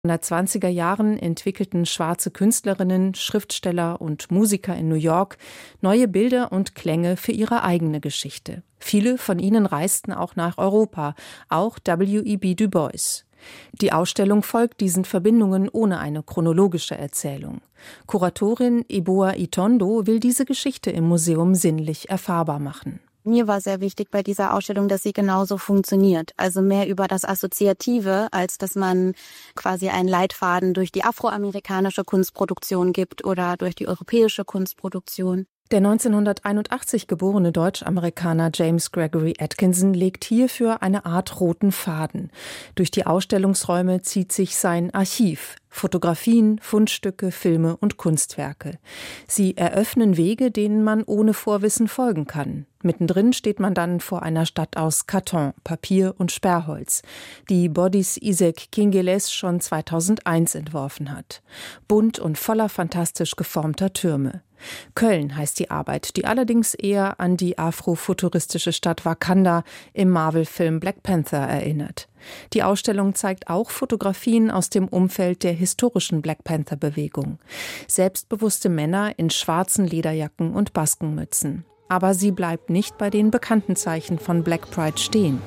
1920er Jahren entwickelten schwarze Künstlerinnen, Schriftsteller und Musiker in New York neue Bilder und Klänge für ihre eigene Geschichte. Viele von ihnen reisten auch nach Europa, auch W.E.B. Du Bois. Die Ausstellung folgt diesen Verbindungen ohne eine chronologische Erzählung. Kuratorin Eboa Itondo will diese Geschichte im Museum sinnlich erfahrbar machen. Mir war sehr wichtig bei dieser Ausstellung, dass sie genauso funktioniert. Also mehr über das Assoziative, als dass man quasi einen Leitfaden durch die afroamerikanische Kunstproduktion gibt oder durch die europäische Kunstproduktion. Der 1981 geborene Deutsch-Amerikaner James Gregory Atkinson legt hierfür eine Art roten Faden. Durch die Ausstellungsräume zieht sich sein Archiv. Fotografien, Fundstücke, Filme und Kunstwerke. Sie eröffnen Wege, denen man ohne Vorwissen folgen kann. Mittendrin steht man dann vor einer Stadt aus Karton, Papier und Sperrholz, die Bodis Isaac Kingeles schon 2001 entworfen hat. Bunt und voller fantastisch geformter Türme. Köln heißt die Arbeit, die allerdings eher an die afrofuturistische Stadt Wakanda im Marvel-Film Black Panther erinnert. Die Ausstellung zeigt auch Fotografien aus dem Umfeld der historischen Black Panther-Bewegung. Selbstbewusste Männer in schwarzen Lederjacken und Baskenmützen. Aber sie bleibt nicht bei den bekannten Zeichen von Black Pride stehen.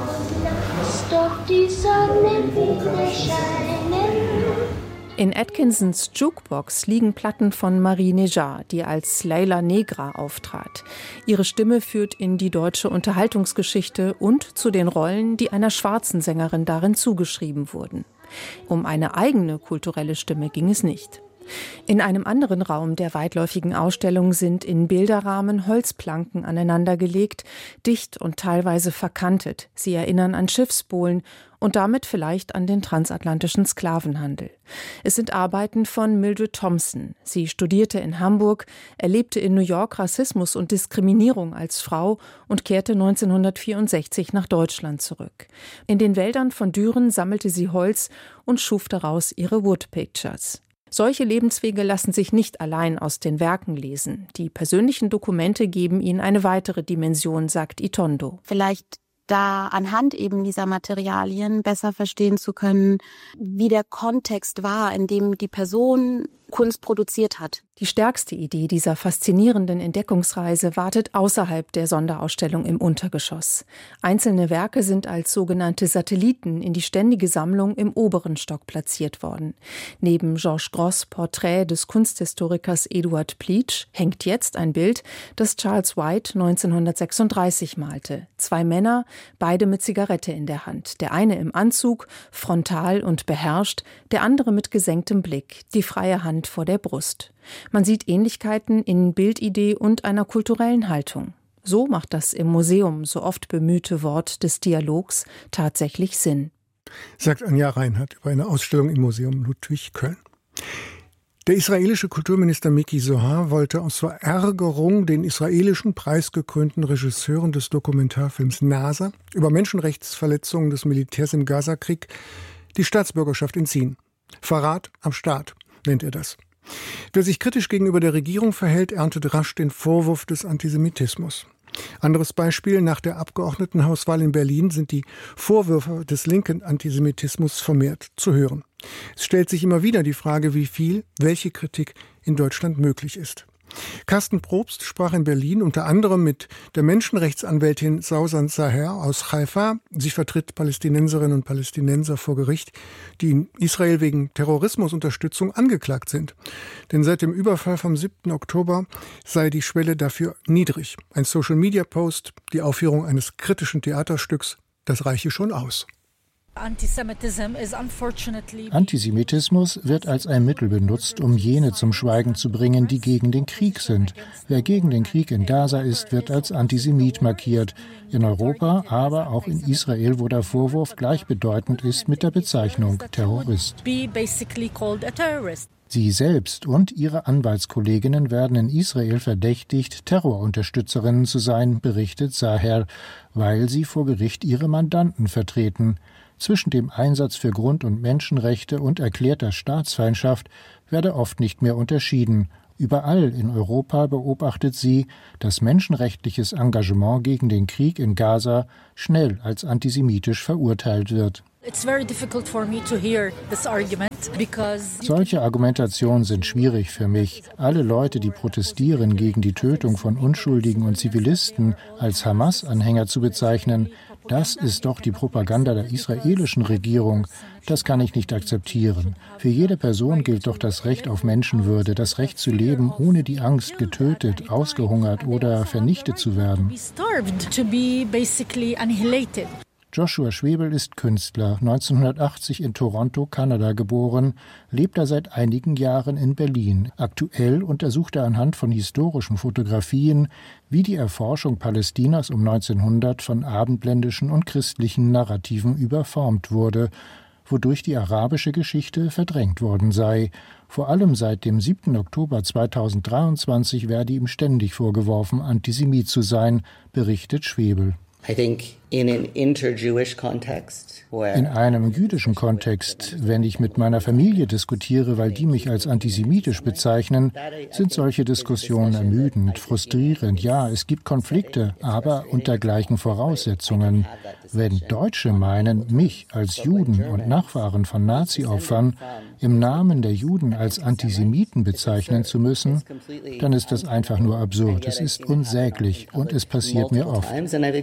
In Atkinsons Jukebox liegen Platten von Marie Nejar, die als Leila Negra auftrat. Ihre Stimme führt in die deutsche Unterhaltungsgeschichte und zu den Rollen, die einer schwarzen Sängerin darin zugeschrieben wurden. Um eine eigene kulturelle Stimme ging es nicht. In einem anderen Raum der weitläufigen Ausstellung sind in Bilderrahmen Holzplanken aneinandergelegt, dicht und teilweise verkantet. Sie erinnern an Schiffsbohlen und damit vielleicht an den transatlantischen Sklavenhandel. Es sind Arbeiten von Mildred Thompson. Sie studierte in Hamburg, erlebte in New York Rassismus und Diskriminierung als Frau und kehrte 1964 nach Deutschland zurück. In den Wäldern von Düren sammelte sie Holz und schuf daraus ihre Wood Pictures. Solche Lebenswege lassen sich nicht allein aus den Werken lesen. Die persönlichen Dokumente geben ihnen eine weitere Dimension, sagt Itondo. Vielleicht da anhand eben dieser Materialien besser verstehen zu können, wie der Kontext war, in dem die Person Kunst produziert hat. Die stärkste Idee dieser faszinierenden Entdeckungsreise wartet außerhalb der Sonderausstellung im Untergeschoss. Einzelne Werke sind als sogenannte Satelliten in die ständige Sammlung im oberen Stock platziert worden. Neben Georges Gross' Porträt des Kunsthistorikers Eduard Pleatsch hängt jetzt ein Bild, das Charles White 1936 malte. 2 Männer, beide mit Zigarette in der Hand. Der eine im Anzug, frontal und beherrscht, der andere mit gesenktem Blick, die freie Hand vor der Brust. Man sieht Ähnlichkeiten in Bildidee und einer kulturellen Haltung. So macht das im Museum so oft bemühte Wort des Dialogs tatsächlich Sinn. Sagt Anja Reinhardt über eine Ausstellung im Museum Ludwig Köln. Der israelische Kulturminister Miki Zohar wollte aus Verärgerung den israelischen preisgekrönten Regisseuren des Dokumentarfilms NASA über Menschenrechtsverletzungen des Militärs im Gazakrieg die Staatsbürgerschaft entziehen. Verrat am Staat nennt er das. Wer sich kritisch gegenüber der Regierung verhält, erntet rasch den Vorwurf des Antisemitismus. Anderes Beispiel: Nach der Abgeordnetenhauswahl in Berlin sind die Vorwürfe des linken Antisemitismus vermehrt zu hören. Es stellt sich immer wieder die Frage, wie viel, welche Kritik in Deutschland möglich ist. Carsten Probst sprach in Berlin unter anderem mit der Menschenrechtsanwältin Sausan Zaher aus Haifa. Sie vertritt Palästinenserinnen und Palästinenser vor Gericht, die in Israel wegen Terrorismusunterstützung angeklagt sind. Denn seit dem Überfall vom 7. Oktober sei die Schwelle dafür niedrig. Ein Social-Media-Post, die Aufführung eines kritischen Theaterstücks, das reiche schon aus. Antisemitismus wird als ein Mittel benutzt, um jene zum Schweigen zu bringen, die gegen den Krieg sind. Wer gegen den Krieg in Gaza ist, wird als Antisemit markiert. In Europa, aber auch in Israel, wo der Vorwurf gleichbedeutend ist mit der Bezeichnung Terrorist. Sie selbst und ihre Anwaltskolleginnen werden in Israel verdächtigt, Terrorunterstützerinnen zu sein, berichtet Zaher, weil sie vor Gericht ihre Mandanten vertreten. Zwischen dem Einsatz für Grund- und Menschenrechte und erklärter Staatsfeindschaft werde oft nicht mehr unterschieden. Überall in Europa beobachtet sie, dass menschenrechtliches Engagement gegen den Krieg in Gaza schnell als antisemitisch verurteilt wird. Solche Argumentationen sind schwierig für mich. Alle Leute, die protestieren gegen die Tötung von Unschuldigen und Zivilisten, als Hamas-Anhänger zu bezeichnen, das ist doch die Propaganda der israelischen Regierung. Das kann ich nicht akzeptieren. Für jede Person gilt doch das Recht auf Menschenwürde, das Recht zu leben, ohne die Angst, getötet, ausgehungert oder vernichtet zu werden. Joshua Schwebel ist Künstler, 1980 in Toronto, Kanada geboren, lebt er seit einigen Jahren in Berlin. Aktuell untersucht er anhand von historischen Fotografien, wie die Erforschung Palästinas um 1900 von abendländischen und christlichen Narrativen überformt wurde, wodurch die arabische Geschichte verdrängt worden sei. Vor allem seit dem 7. Oktober 2023 werde ihm ständig vorgeworfen, Antisemit zu sein, berichtet Schwebel. In einem jüdischen Kontext, wenn ich mit meiner Familie diskutiere, weil die mich als antisemitisch bezeichnen, sind solche Diskussionen ermüdend, frustrierend. Ja, es gibt Konflikte, aber unter gleichen Voraussetzungen. Wenn Deutsche meinen, mich als Juden und Nachfahren von Nazi-Opfern im Namen der Juden als Antisemiten bezeichnen zu müssen, dann ist das einfach nur absurd. Es ist unsäglich und es passiert mir oft.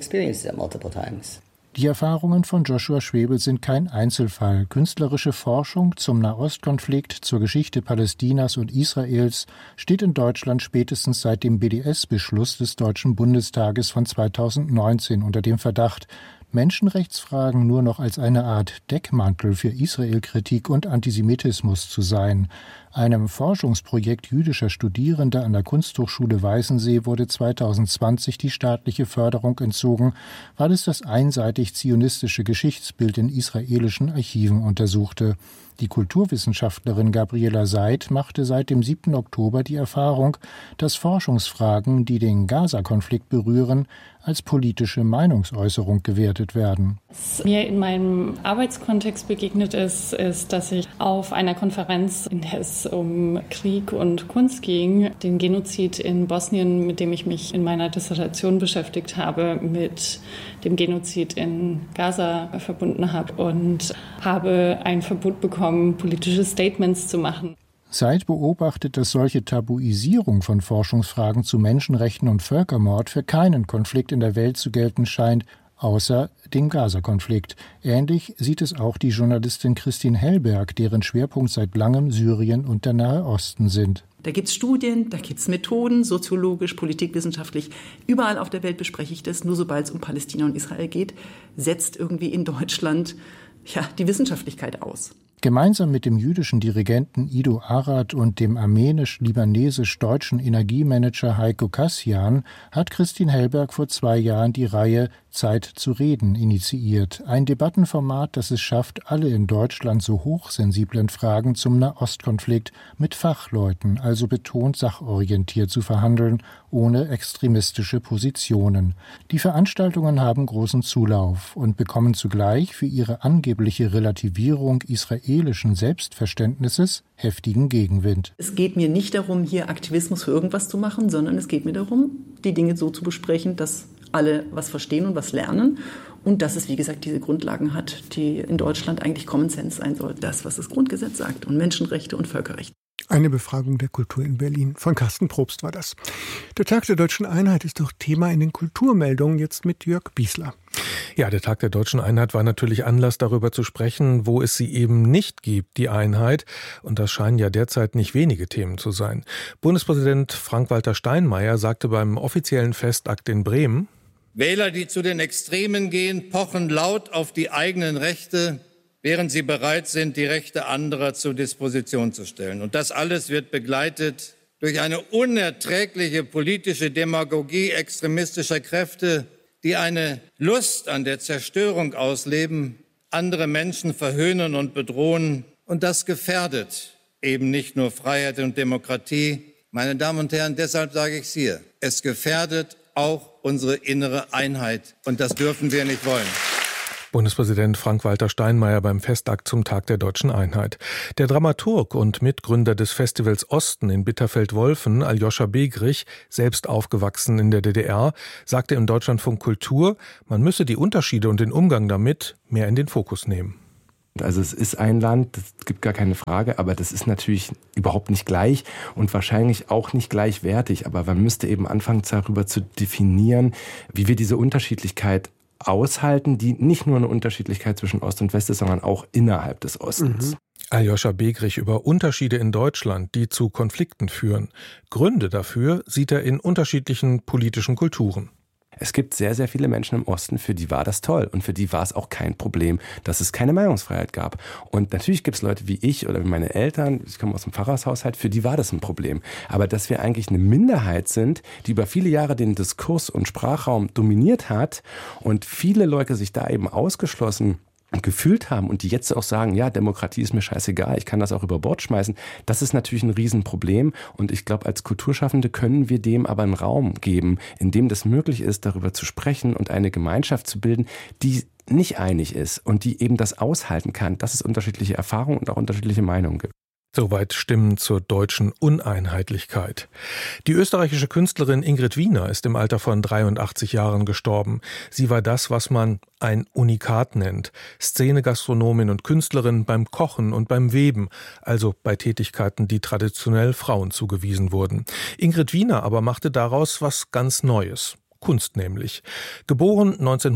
Die Erfahrungen von Joshua Schwebel sind kein Einzelfall. Künstlerische Forschung zum Nahostkonflikt, zur Geschichte Palästinas und Israels steht in Deutschland spätestens seit dem BDS-Beschluss des Deutschen Bundestages von 2019 unter dem Verdacht, Menschenrechtsfragen nur noch als eine Art Deckmantel für Israelkritik und Antisemitismus zu sein. Einem Forschungsprojekt jüdischer Studierender an der Kunsthochschule Weißensee wurde 2020 die staatliche Förderung entzogen, weil es das einseitig zionistische Geschichtsbild in israelischen Archiven untersuchte. Die Kulturwissenschaftlerin Gabriela Seid machte seit dem 7. Oktober die Erfahrung, dass Forschungsfragen, die den Gaza-Konflikt berühren, als politische Meinungsäußerung gewertet werden. Was mir in meinem Arbeitskontext begegnet ist, dass ich auf einer Konferenz, in der es um Krieg und Kunst ging, den Genozid in Bosnien, mit dem ich mich in meiner Dissertation beschäftigt habe, mit dem Genozid in Gaza verbunden habe und habe ein Verbot bekommen, politische Statements zu machen. Seid beobachtet, dass solche Tabuisierung von Forschungsfragen zu Menschenrechten und Völkermord für keinen Konflikt in der Welt zu gelten scheint, außer dem Gaza-Konflikt. Ähnlich sieht es auch die Journalistin Christine Hellberg, deren Schwerpunkt seit langem Syrien und der Nahe Osten sind. Da gibt es Studien, da gibt es Methoden, soziologisch, politikwissenschaftlich. Überall auf der Welt bespreche ich das. Nur sobald es um Palästina und Israel geht, setzt irgendwie in Deutschland die Wissenschaftlichkeit aus. Gemeinsam mit dem jüdischen Dirigenten Ido Arad und dem armenisch-libanesisch-deutschen Energiemanager Heiko Kassian hat Christine Hellberg vor 2 Jahren die Reihe Zeit zu reden initiiert. Ein Debattenformat, das es schafft, alle in Deutschland so hochsensiblen Fragen zum Nahostkonflikt mit Fachleuten, also betont sachorientiert zu verhandeln, ohne extremistische Positionen. Die Veranstaltungen haben großen Zulauf und bekommen zugleich für ihre angebliche Relativierung israelischen Selbstverständnisses heftigen Gegenwind. Es geht mir nicht darum, hier Aktivismus für irgendwas zu machen, sondern es geht mir darum, die Dinge so zu besprechen, dass alle was verstehen und was lernen und dass es, wie gesagt, diese Grundlagen hat, die in Deutschland eigentlich Common Sense sein soll. Das, was das Grundgesetz sagt und Menschenrechte und Völkerrecht. Eine Befragung der Kultur in Berlin. Von Carsten Probst war das. Der Tag der Deutschen Einheit ist doch Thema in den Kulturmeldungen, jetzt mit Jörg Biesler. Ja, der Tag der Deutschen Einheit war natürlich Anlass, darüber zu sprechen, wo es sie eben nicht gibt, die Einheit. Und das scheinen ja derzeit nicht wenige Themen zu sein. Bundespräsident Frank-Walter Steinmeier sagte beim offiziellen Festakt in Bremen: Wähler, die zu den Extremen gehen, pochen laut auf die eigenen Rechte, während sie bereit sind, die Rechte anderer zur Disposition zu stellen. Und das alles wird begleitet durch eine unerträgliche politische Demagogie extremistischer Kräfte, die eine Lust an der Zerstörung ausleben, andere Menschen verhöhnen und bedrohen. Und das gefährdet eben nicht nur Freiheit und Demokratie. Meine Damen und Herren, deshalb sage ich es hier, es gefährdet auch unsere innere Einheit. Und das dürfen wir nicht wollen. Bundespräsident Frank-Walter Steinmeier beim Festakt zum Tag der Deutschen Einheit. Der Dramaturg und Mitgründer des Festivals Osten in Bitterfeld-Wolfen, Aljoscha Begrich, selbst aufgewachsen in der DDR, sagte im Deutschlandfunk Kultur, man müsse die Unterschiede und den Umgang damit mehr in den Fokus nehmen. Also es ist ein Land, es gibt gar keine Frage, aber das ist natürlich überhaupt nicht gleich und wahrscheinlich auch nicht gleichwertig. Aber man müsste eben anfangen, darüber zu definieren, wie wir diese Unterschiedlichkeit aushalten, die nicht nur eine Unterschiedlichkeit zwischen Ost und West ist, sondern auch innerhalb des Ostens. Aljoscha Begrich über Unterschiede in Deutschland, die zu Konflikten führen. Gründe dafür sieht er in unterschiedlichen politischen Kulturen. Es gibt sehr, sehr viele Menschen im Osten, für die war das toll und für die war es auch kein Problem, dass es keine Meinungsfreiheit gab. Und natürlich gibt es Leute wie ich oder wie meine Eltern, ich komme aus dem Pfarrershaushalt, für die war das ein Problem. Aber dass wir eigentlich eine Minderheit sind, die über viele Jahre den Diskurs und Sprachraum dominiert hat und viele Leute sich da eben ausgeschlossen gefühlt haben und die jetzt auch sagen, ja, Demokratie ist mir scheißegal, ich kann das auch über Bord schmeißen, das ist natürlich ein Riesenproblem und ich glaube, als Kulturschaffende können wir dem aber einen Raum geben, in dem das möglich ist, darüber zu sprechen und eine Gemeinschaft zu bilden, die nicht einig ist und die eben das aushalten kann, dass es unterschiedliche Erfahrungen und auch unterschiedliche Meinungen gibt. Soweit Stimmen zur deutschen Uneinheitlichkeit. Die österreichische Künstlerin Ingrid Wiener ist im Alter von 83 Jahren gestorben. Sie war das, was man ein Unikat nennt. Szene-Gastronomin und Künstlerin beim Kochen und beim Weben, also bei Tätigkeiten, die traditionell Frauen zugewiesen wurden. Ingrid Wiener aber machte daraus was ganz Neues. Kunst nämlich. Geboren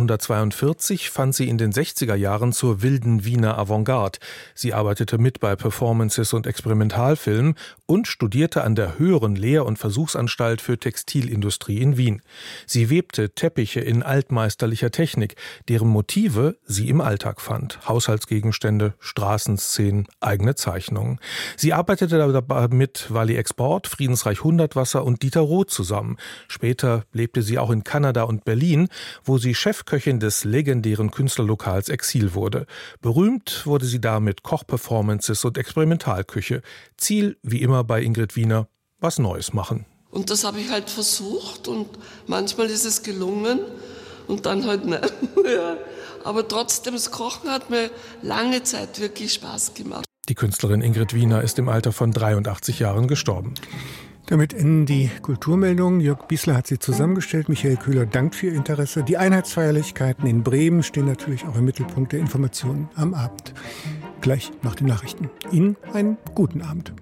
1942, fand sie in den 60er Jahren zur wilden Wiener Avantgarde. Sie arbeitete mit bei Performances und Experimentalfilmen und studierte an der Höheren Lehr- und Versuchsanstalt für Textilindustrie in Wien. Sie webte Teppiche in altmeisterlicher Technik, deren Motive sie im Alltag fand. Haushaltsgegenstände, Straßenszenen, eigene Zeichnungen. Sie arbeitete dabei mit Wally Export, Friedensreich Hundertwasser und Dieter Roth zusammen. Später lebte sie auch in Kanada und Berlin, wo sie Chefköchin des legendären Künstlerlokals Exil wurde. Berühmt wurde sie da mit Kochperformances und Experimentalküche. Ziel, wie immer bei Ingrid Wiener, was Neues machen. Und das habe ich halt versucht und manchmal ist es gelungen und dann halt nicht. Ja. Aber trotzdem, das Kochen hat mir lange Zeit wirklich Spaß gemacht. Die Künstlerin Ingrid Wiener ist im Alter von 83 Jahren gestorben. Damit enden die Kulturmeldungen. Jörg Biesler hat sie zusammengestellt. Michael Köhler dankt für Ihr Interesse. Die Einheitsfeierlichkeiten in Bremen stehen natürlich auch im Mittelpunkt der Informationen am Abend. Gleich nach den Nachrichten. Ihnen einen guten Abend.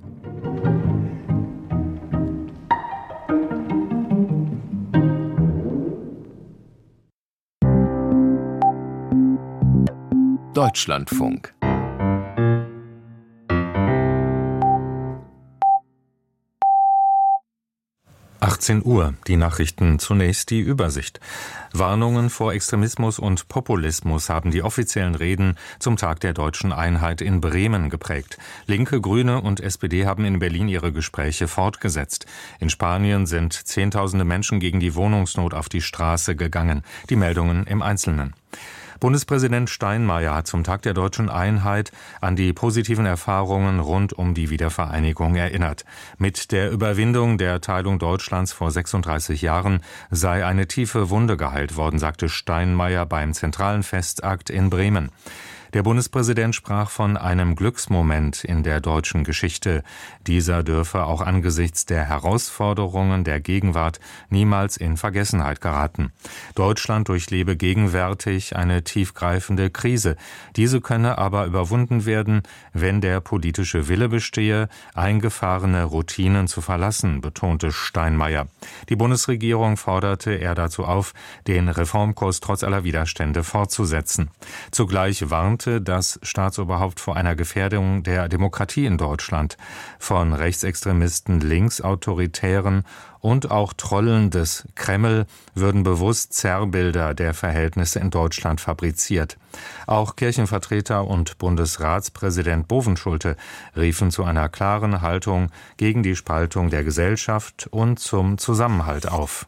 Deutschlandfunk. Uhr, die Nachrichten, zunächst die Übersicht. Warnungen vor Extremismus und Populismus haben die offiziellen Reden zum Tag der deutschen Einheit in Bremen geprägt. Linke, Grüne und SPD haben in Berlin ihre Gespräche fortgesetzt. In Spanien sind Zehntausende Menschen gegen die Wohnungsnot auf die Straße gegangen. Die Meldungen im Einzelnen. Bundespräsident Steinmeier hat zum Tag der deutschen Einheit an die positiven Erfahrungen rund um die Wiedervereinigung erinnert. Mit der Überwindung der Teilung Deutschlands vor 36 Jahren sei eine tiefe Wunde geheilt worden, sagte Steinmeier beim zentralen Festakt in Bremen. Der Bundespräsident sprach von einem Glücksmoment in der deutschen Geschichte. Dieser dürfe auch angesichts der Herausforderungen der Gegenwart niemals in Vergessenheit geraten. Deutschland durchlebe gegenwärtig eine tiefgreifende Krise. Diese könne aber überwunden werden, wenn der politische Wille bestehe, eingefahrene Routinen zu verlassen, betonte Steinmeier. Die Bundesregierung forderte er dazu auf, den Reformkurs trotz aller Widerstände fortzusetzen. Zugleich warnte das Staatsoberhaupt vor einer Gefährdung der Demokratie in Deutschland von Rechtsextremisten, Linksautoritären und auch Trollen des Kreml würden bewusst Zerrbilder der Verhältnisse in Deutschland fabriziert. Auch Kirchenvertreter und Bundesratspräsident Bovenschulte riefen zu einer klaren Haltung gegen die Spaltung der Gesellschaft und zum Zusammenhalt auf.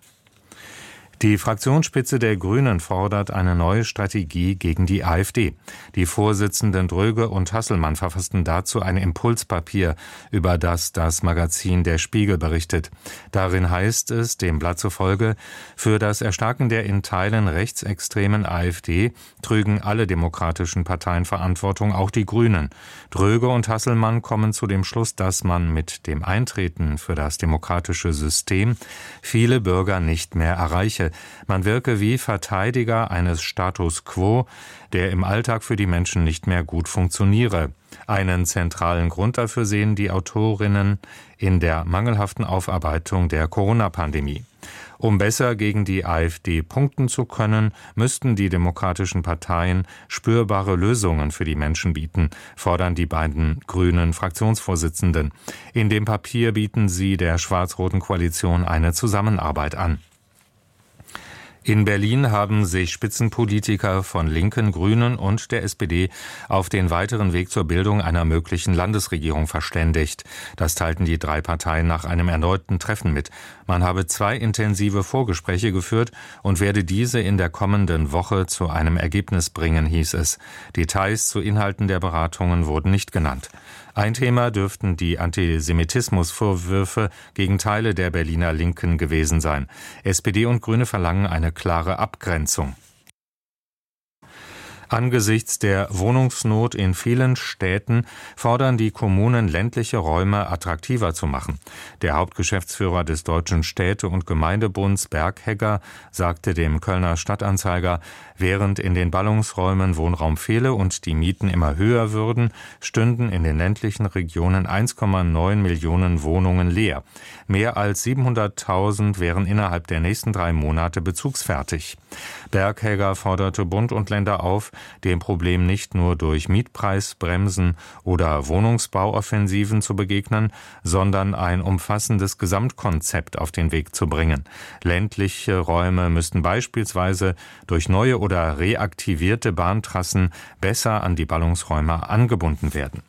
Die Fraktionsspitze der Grünen fordert eine neue Strategie gegen die AfD. Die Vorsitzenden Dröge und Hasselmann verfassten dazu ein Impulspapier, über das das Magazin Der Spiegel berichtet. Darin heißt es, dem Blatt zufolge, für das Erstarken der in Teilen rechtsextremen AfD trügen alle demokratischen Parteien Verantwortung, auch die Grünen. Dröge und Hasselmann kommen zu dem Schluss, dass man mit dem Eintreten für das demokratische System viele Bürger nicht mehr erreiche. man wirke wie Verteidiger eines Status quo, der im Alltag für die Menschen nicht mehr gut funktioniere. Einen zentralen Grund dafür sehen die Autorinnen in der mangelhaften Aufarbeitung der Corona-Pandemie. Um besser gegen die AfD punkten zu können, müssten die demokratischen Parteien spürbare Lösungen für die Menschen bieten, fordern die beiden grünen Fraktionsvorsitzenden. In dem Papier bieten sie der schwarz-roten Koalition eine Zusammenarbeit an. In Berlin haben sich Spitzenpolitiker von Linken, Grünen und der SPD auf den weiteren Weg zur Bildung einer möglichen Landesregierung verständigt. Das teilten die drei Parteien nach einem erneuten Treffen mit. Man habe 2 intensive Vorgespräche geführt und werde diese in der kommenden Woche zu einem Ergebnis bringen, hieß es. Details zu Inhalten der Beratungen wurden nicht genannt. Ein Thema dürften die Antisemitismusvorwürfe gegen Teile der Berliner Linken gewesen sein. SPD und Grüne verlangen eine klare Abgrenzung. Angesichts der Wohnungsnot in vielen Städten fordern die Kommunen, ländliche Räume attraktiver zu machen. Der Hauptgeschäftsführer des Deutschen Städte- und Gemeindebunds, Berghegger, sagte dem Kölner Stadtanzeiger, während in den Ballungsräumen Wohnraum fehle und die Mieten immer höher würden, stünden in den ländlichen Regionen 1,9 Millionen Wohnungen leer. Mehr als 700.000 wären innerhalb der nächsten 3 Monate bezugsfertig. Berghegger forderte Bund und Länder auf, dem Problem nicht nur durch Mietpreisbremsen oder Wohnungsbauoffensiven zu begegnen, sondern ein umfassendes Gesamtkonzept auf den Weg zu bringen. Ländliche Räume müssten beispielsweise durch neue oder reaktivierte Bahntrassen besser an die Ballungsräume angebunden werden.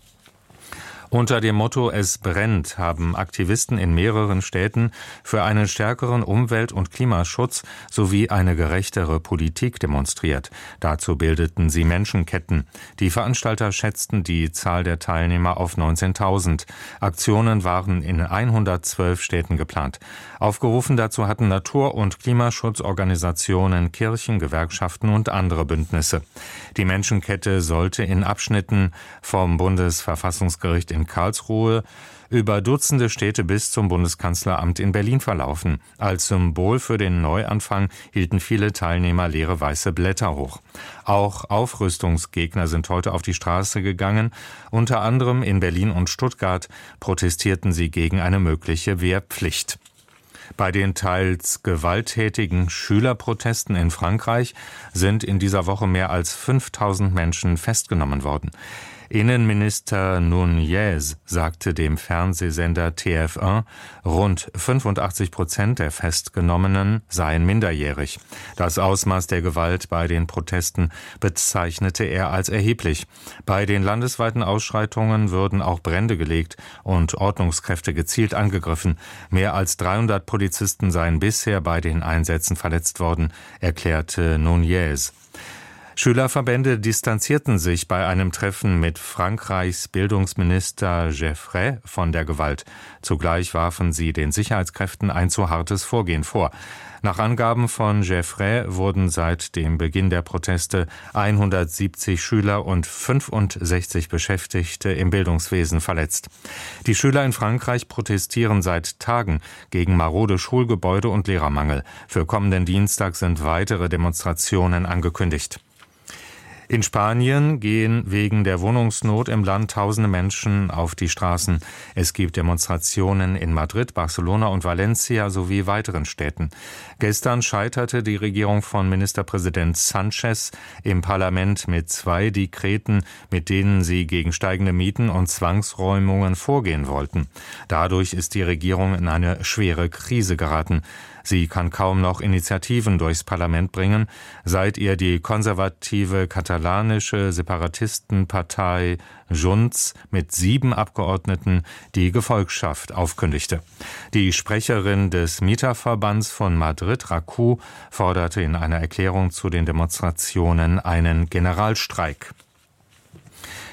Unter dem Motto »Es brennt« haben Aktivisten in mehreren Städten für einen stärkeren Umwelt- und Klimaschutz sowie eine gerechtere Politik demonstriert. Dazu bildeten sie Menschenketten. Die Veranstalter schätzten die Zahl der Teilnehmer auf 19.000. Aktionen waren in 112 Städten geplant. Aufgerufen dazu hatten Natur- und Klimaschutzorganisationen, Kirchen, Gewerkschaften und andere Bündnisse. Die Menschenkette sollte in Abschnitten vom Bundesverfassungsgericht in Karlsruhe über Dutzende Städte bis zum Bundeskanzleramt in Berlin verlaufen. Als Symbol für den Neuanfang hielten viele Teilnehmer leere weiße Blätter hoch. Auch Aufrüstungsgegner sind heute auf die Straße gegangen. Unter anderem in Berlin und Stuttgart protestierten sie gegen eine mögliche Wehrpflicht. Bei den teils gewalttätigen Schülerprotesten in Frankreich sind in dieser Woche mehr als 5.000 Menschen festgenommen worden. Innenminister Nunez sagte dem Fernsehsender TF1, rund 85% der Festgenommenen seien minderjährig. Das Ausmaß der Gewalt bei den Protesten bezeichnete er als erheblich. Bei den landesweiten Ausschreitungen würden auch Brände gelegt und Ordnungskräfte gezielt angegriffen. Mehr als 300 Polizisten seien bisher bei den Einsätzen verletzt worden, erklärte Nunez. Schülerverbände distanzierten sich bei einem Treffen mit Frankreichs Bildungsminister Geoffrey von der Gewalt. Zugleich warfen sie den Sicherheitskräften ein zu hartes Vorgehen vor. Nach Angaben von Geoffrey wurden seit dem Beginn der Proteste 170 Schüler und 65 Beschäftigte im Bildungswesen verletzt. Die Schüler in Frankreich protestieren seit Tagen gegen marode Schulgebäude und Lehrermangel. Für kommenden Dienstag sind weitere Demonstrationen angekündigt. In Spanien gehen wegen der Wohnungsnot im Land tausende Menschen auf die Straßen. Es gibt Demonstrationen in Madrid, Barcelona und Valencia sowie weiteren Städten. Gestern scheiterte die Regierung von Ministerpräsident Sanchez im Parlament mit 2 Dekreten, mit denen sie gegen steigende Mieten und Zwangsräumungen vorgehen wollten. Dadurch ist die Regierung in eine schwere Krise geraten. Sie kann kaum noch Initiativen durchs Parlament bringen, seit ihr die konservative katalanische Separatistenpartei Junts mit 7 Abgeordneten die Gefolgschaft aufkündigte. Die Sprecherin des Mieterverbands von Madrid, RACU, forderte in einer Erklärung zu den Demonstrationen einen Generalstreik.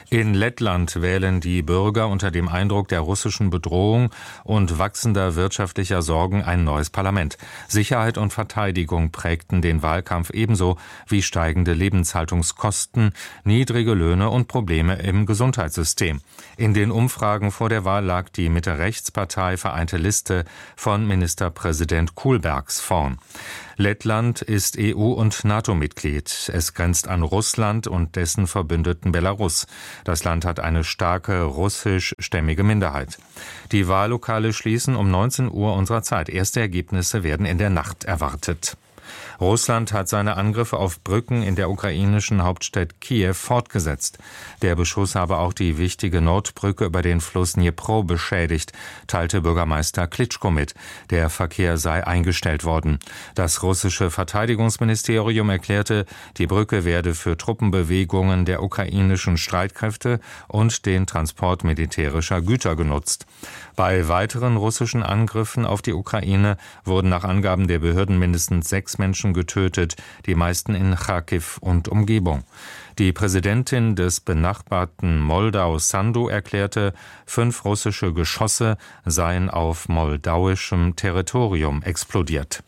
In Lettland wählen die Bürger unter dem Eindruck der russischen Bedrohung und wachsender wirtschaftlicher Sorgen ein neues Parlament. Sicherheit und Verteidigung prägten den Wahlkampf ebenso wie steigende Lebenshaltungskosten, niedrige Löhne und Probleme im Gesundheitssystem. In den Umfragen vor der Wahl lag die Mitte-Rechts-Partei Vereinte Liste von Ministerpräsident Kullbergs vorn. Lettland ist EU- und NATO-Mitglied. Es grenzt an Russland und dessen Verbündeten Belarus. Das Land hat eine starke russischstämmige Minderheit. Die Wahllokale schließen um 19 Uhr unserer Zeit. Erste Ergebnisse werden in der Nacht erwartet. Russland hat seine Angriffe auf Brücken in der ukrainischen Hauptstadt Kiew fortgesetzt. Der Beschuss habe auch die wichtige Nordbrücke über den Fluss Dnipro beschädigt, teilte Bürgermeister Klitschko mit. Der Verkehr sei eingestellt worden. Das russische Verteidigungsministerium erklärte, die Brücke werde für Truppenbewegungen der ukrainischen Streitkräfte und den Transport militärischer Güter genutzt. Bei weiteren russischen Angriffen auf die Ukraine wurden nach Angaben der Behörden mindestens 6 Menschen getötet, die meisten in Charkiw und Umgebung. Die Präsidentin des benachbarten Moldau, Sandu, erklärte, 5 russische Geschosse seien auf moldauischem Territorium explodiert.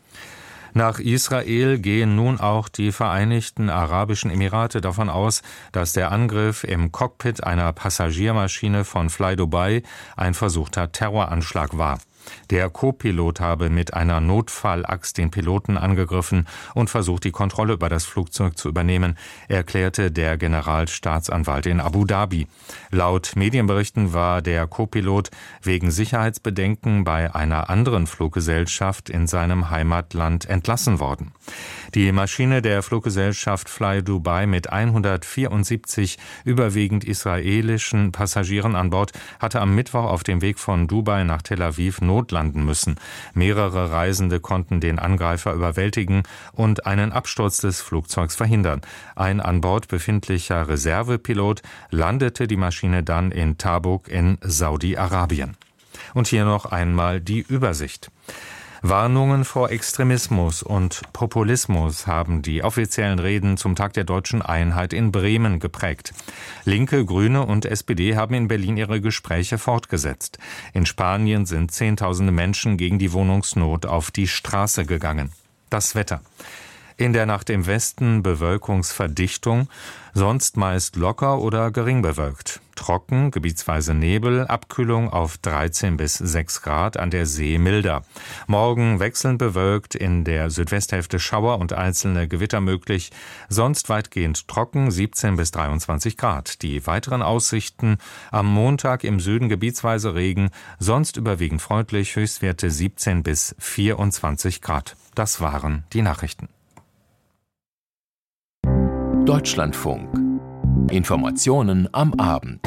Nach Israel gehen nun auch die Vereinigten Arabischen Emirate davon aus, dass der Angriff im Cockpit einer Passagiermaschine von Fly Dubai ein versuchter Terroranschlag war. Der Co-Pilot habe mit einer Notfallaxt den Piloten angegriffen und versucht, die Kontrolle über das Flugzeug zu übernehmen, erklärte der Generalstaatsanwalt in Abu Dhabi. Laut Medienberichten war der Co-Pilot wegen Sicherheitsbedenken bei einer anderen Fluggesellschaft in seinem Heimatland entlassen worden. Die Maschine der Fluggesellschaft Fly Dubai mit 174 überwiegend israelischen Passagieren an Bord hatte am Mittwoch auf dem Weg von Dubai nach Tel Aviv notlanden müssen. Mehrere Reisende konnten den Angreifer überwältigen und einen Absturz des Flugzeugs verhindern. Ein an Bord befindlicher Reservepilot landete die Maschine dann in Tabuk in Saudi-Arabien. Und hier noch einmal die Übersicht. Warnungen vor Extremismus und Populismus haben die offiziellen Reden zum Tag der Deutschen Einheit in Bremen geprägt. Linke, Grüne und SPD haben in Berlin ihre Gespräche fortgesetzt. In Spanien sind Zehntausende Menschen gegen die Wohnungsnot auf die Straße gegangen. Das Wetter. In der Nacht im Westen Bewölkungsverdichtung, sonst meist locker oder gering bewölkt. Trocken, gebietsweise Nebel, Abkühlung auf 13 bis 6 Grad, an der See milder. Morgen wechselnd bewölkt, in der Südwesthälfte Schauer und einzelne Gewitter möglich, sonst weitgehend trocken, 17 bis 23 Grad. Die weiteren Aussichten: am Montag im Süden gebietsweise Regen, sonst überwiegend freundlich, Höchstwerte 17 bis 24 Grad. Das waren die Nachrichten. Deutschlandfunk. Informationen am Abend.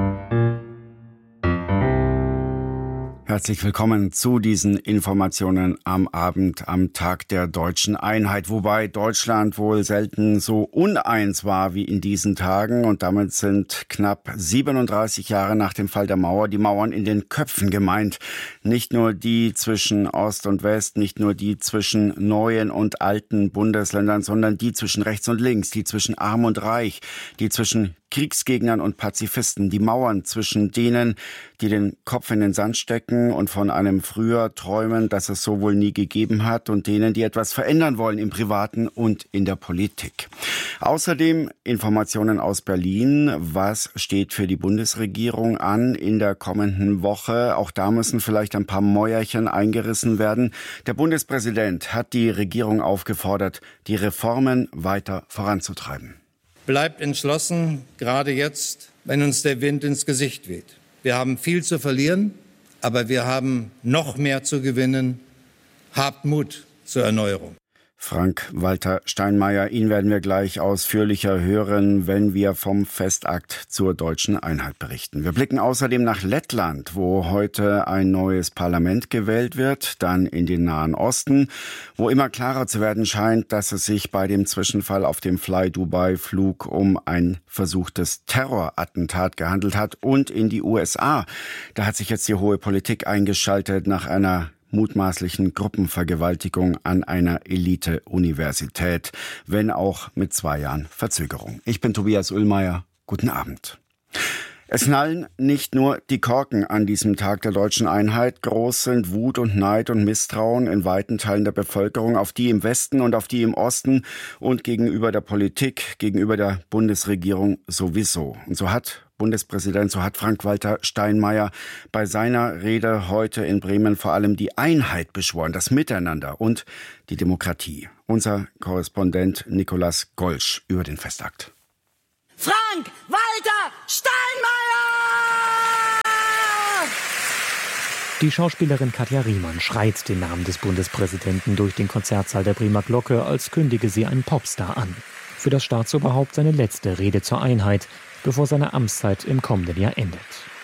Herzlich willkommen zu diesen Informationen am Abend, am Tag der Deutschen Einheit, wobei Deutschland wohl selten so uneins war wie in diesen Tagen, und damit sind knapp 37 Jahre nach dem Fall der Mauer die Mauern in den Köpfen gemeint. Nicht nur die zwischen Ost und West, nicht nur die zwischen neuen und alten Bundesländern, sondern die zwischen rechts und links, die zwischen arm und reich, die zwischen Kriegsgegnern und Pazifisten, die Mauern zwischen denen, die den Kopf in den Sand stecken und von einem Früher träumen, das es so wohl nie gegeben hat, und denen, die etwas verändern wollen im Privaten und in der Politik. Außerdem Informationen aus Berlin. Was steht für die Bundesregierung an in der kommenden Woche? Auch da müssen vielleicht ein paar Mäuerchen eingerissen werden. Der Bundespräsident hat die Regierung aufgefordert, die Reformen weiter voranzutreiben. Bleibt entschlossen, gerade jetzt, wenn uns der Wind ins Gesicht weht. Wir haben viel zu verlieren, aber wir haben noch mehr zu gewinnen. Habt Mut zur Erneuerung. Frank-Walter Steinmeier, ihn werden wir gleich ausführlicher hören, wenn wir vom Festakt zur Deutschen Einheit berichten. Wir blicken außerdem nach Lettland, wo heute ein neues Parlament gewählt wird, dann in den Nahen Osten, wo immer klarer zu werden scheint, dass es sich bei dem Zwischenfall auf dem Fly-Dubai-Flug um ein versuchtes Terrorattentat gehandelt hat, und in die USA. Da hat sich jetzt die hohe Politik eingeschaltet nach einer mutmaßlichen Gruppenvergewaltigung an einer Elite-Universität, wenn auch mit 2 Jahren Verzögerung. Ich bin Tobias Ullmeier. Guten Abend. Es knallen nicht nur die Korken an diesem Tag der deutschen Einheit. Groß sind Wut und Neid und Misstrauen in weiten Teilen der Bevölkerung, auf die im Westen und auf die im Osten und gegenüber der Politik, gegenüber der Bundesregierung sowieso. Und so hat Frank-Walter Steinmeier bei seiner Rede heute in Bremen vor allem die Einheit beschworen, das Miteinander und die Demokratie. Unser Korrespondent Nikolaus Golsch über den Festakt. Frank-Walter Steinmeier! Die Schauspielerin Katja Riemann schreit den Namen des Bundespräsidenten durch den Konzertsaal der Bremer Glocke, als kündige sie einen Popstar an. Für das Staatsoberhaupt seine letzte Rede zur Einheit, bevor seine Amtszeit im kommenden Jahr endet.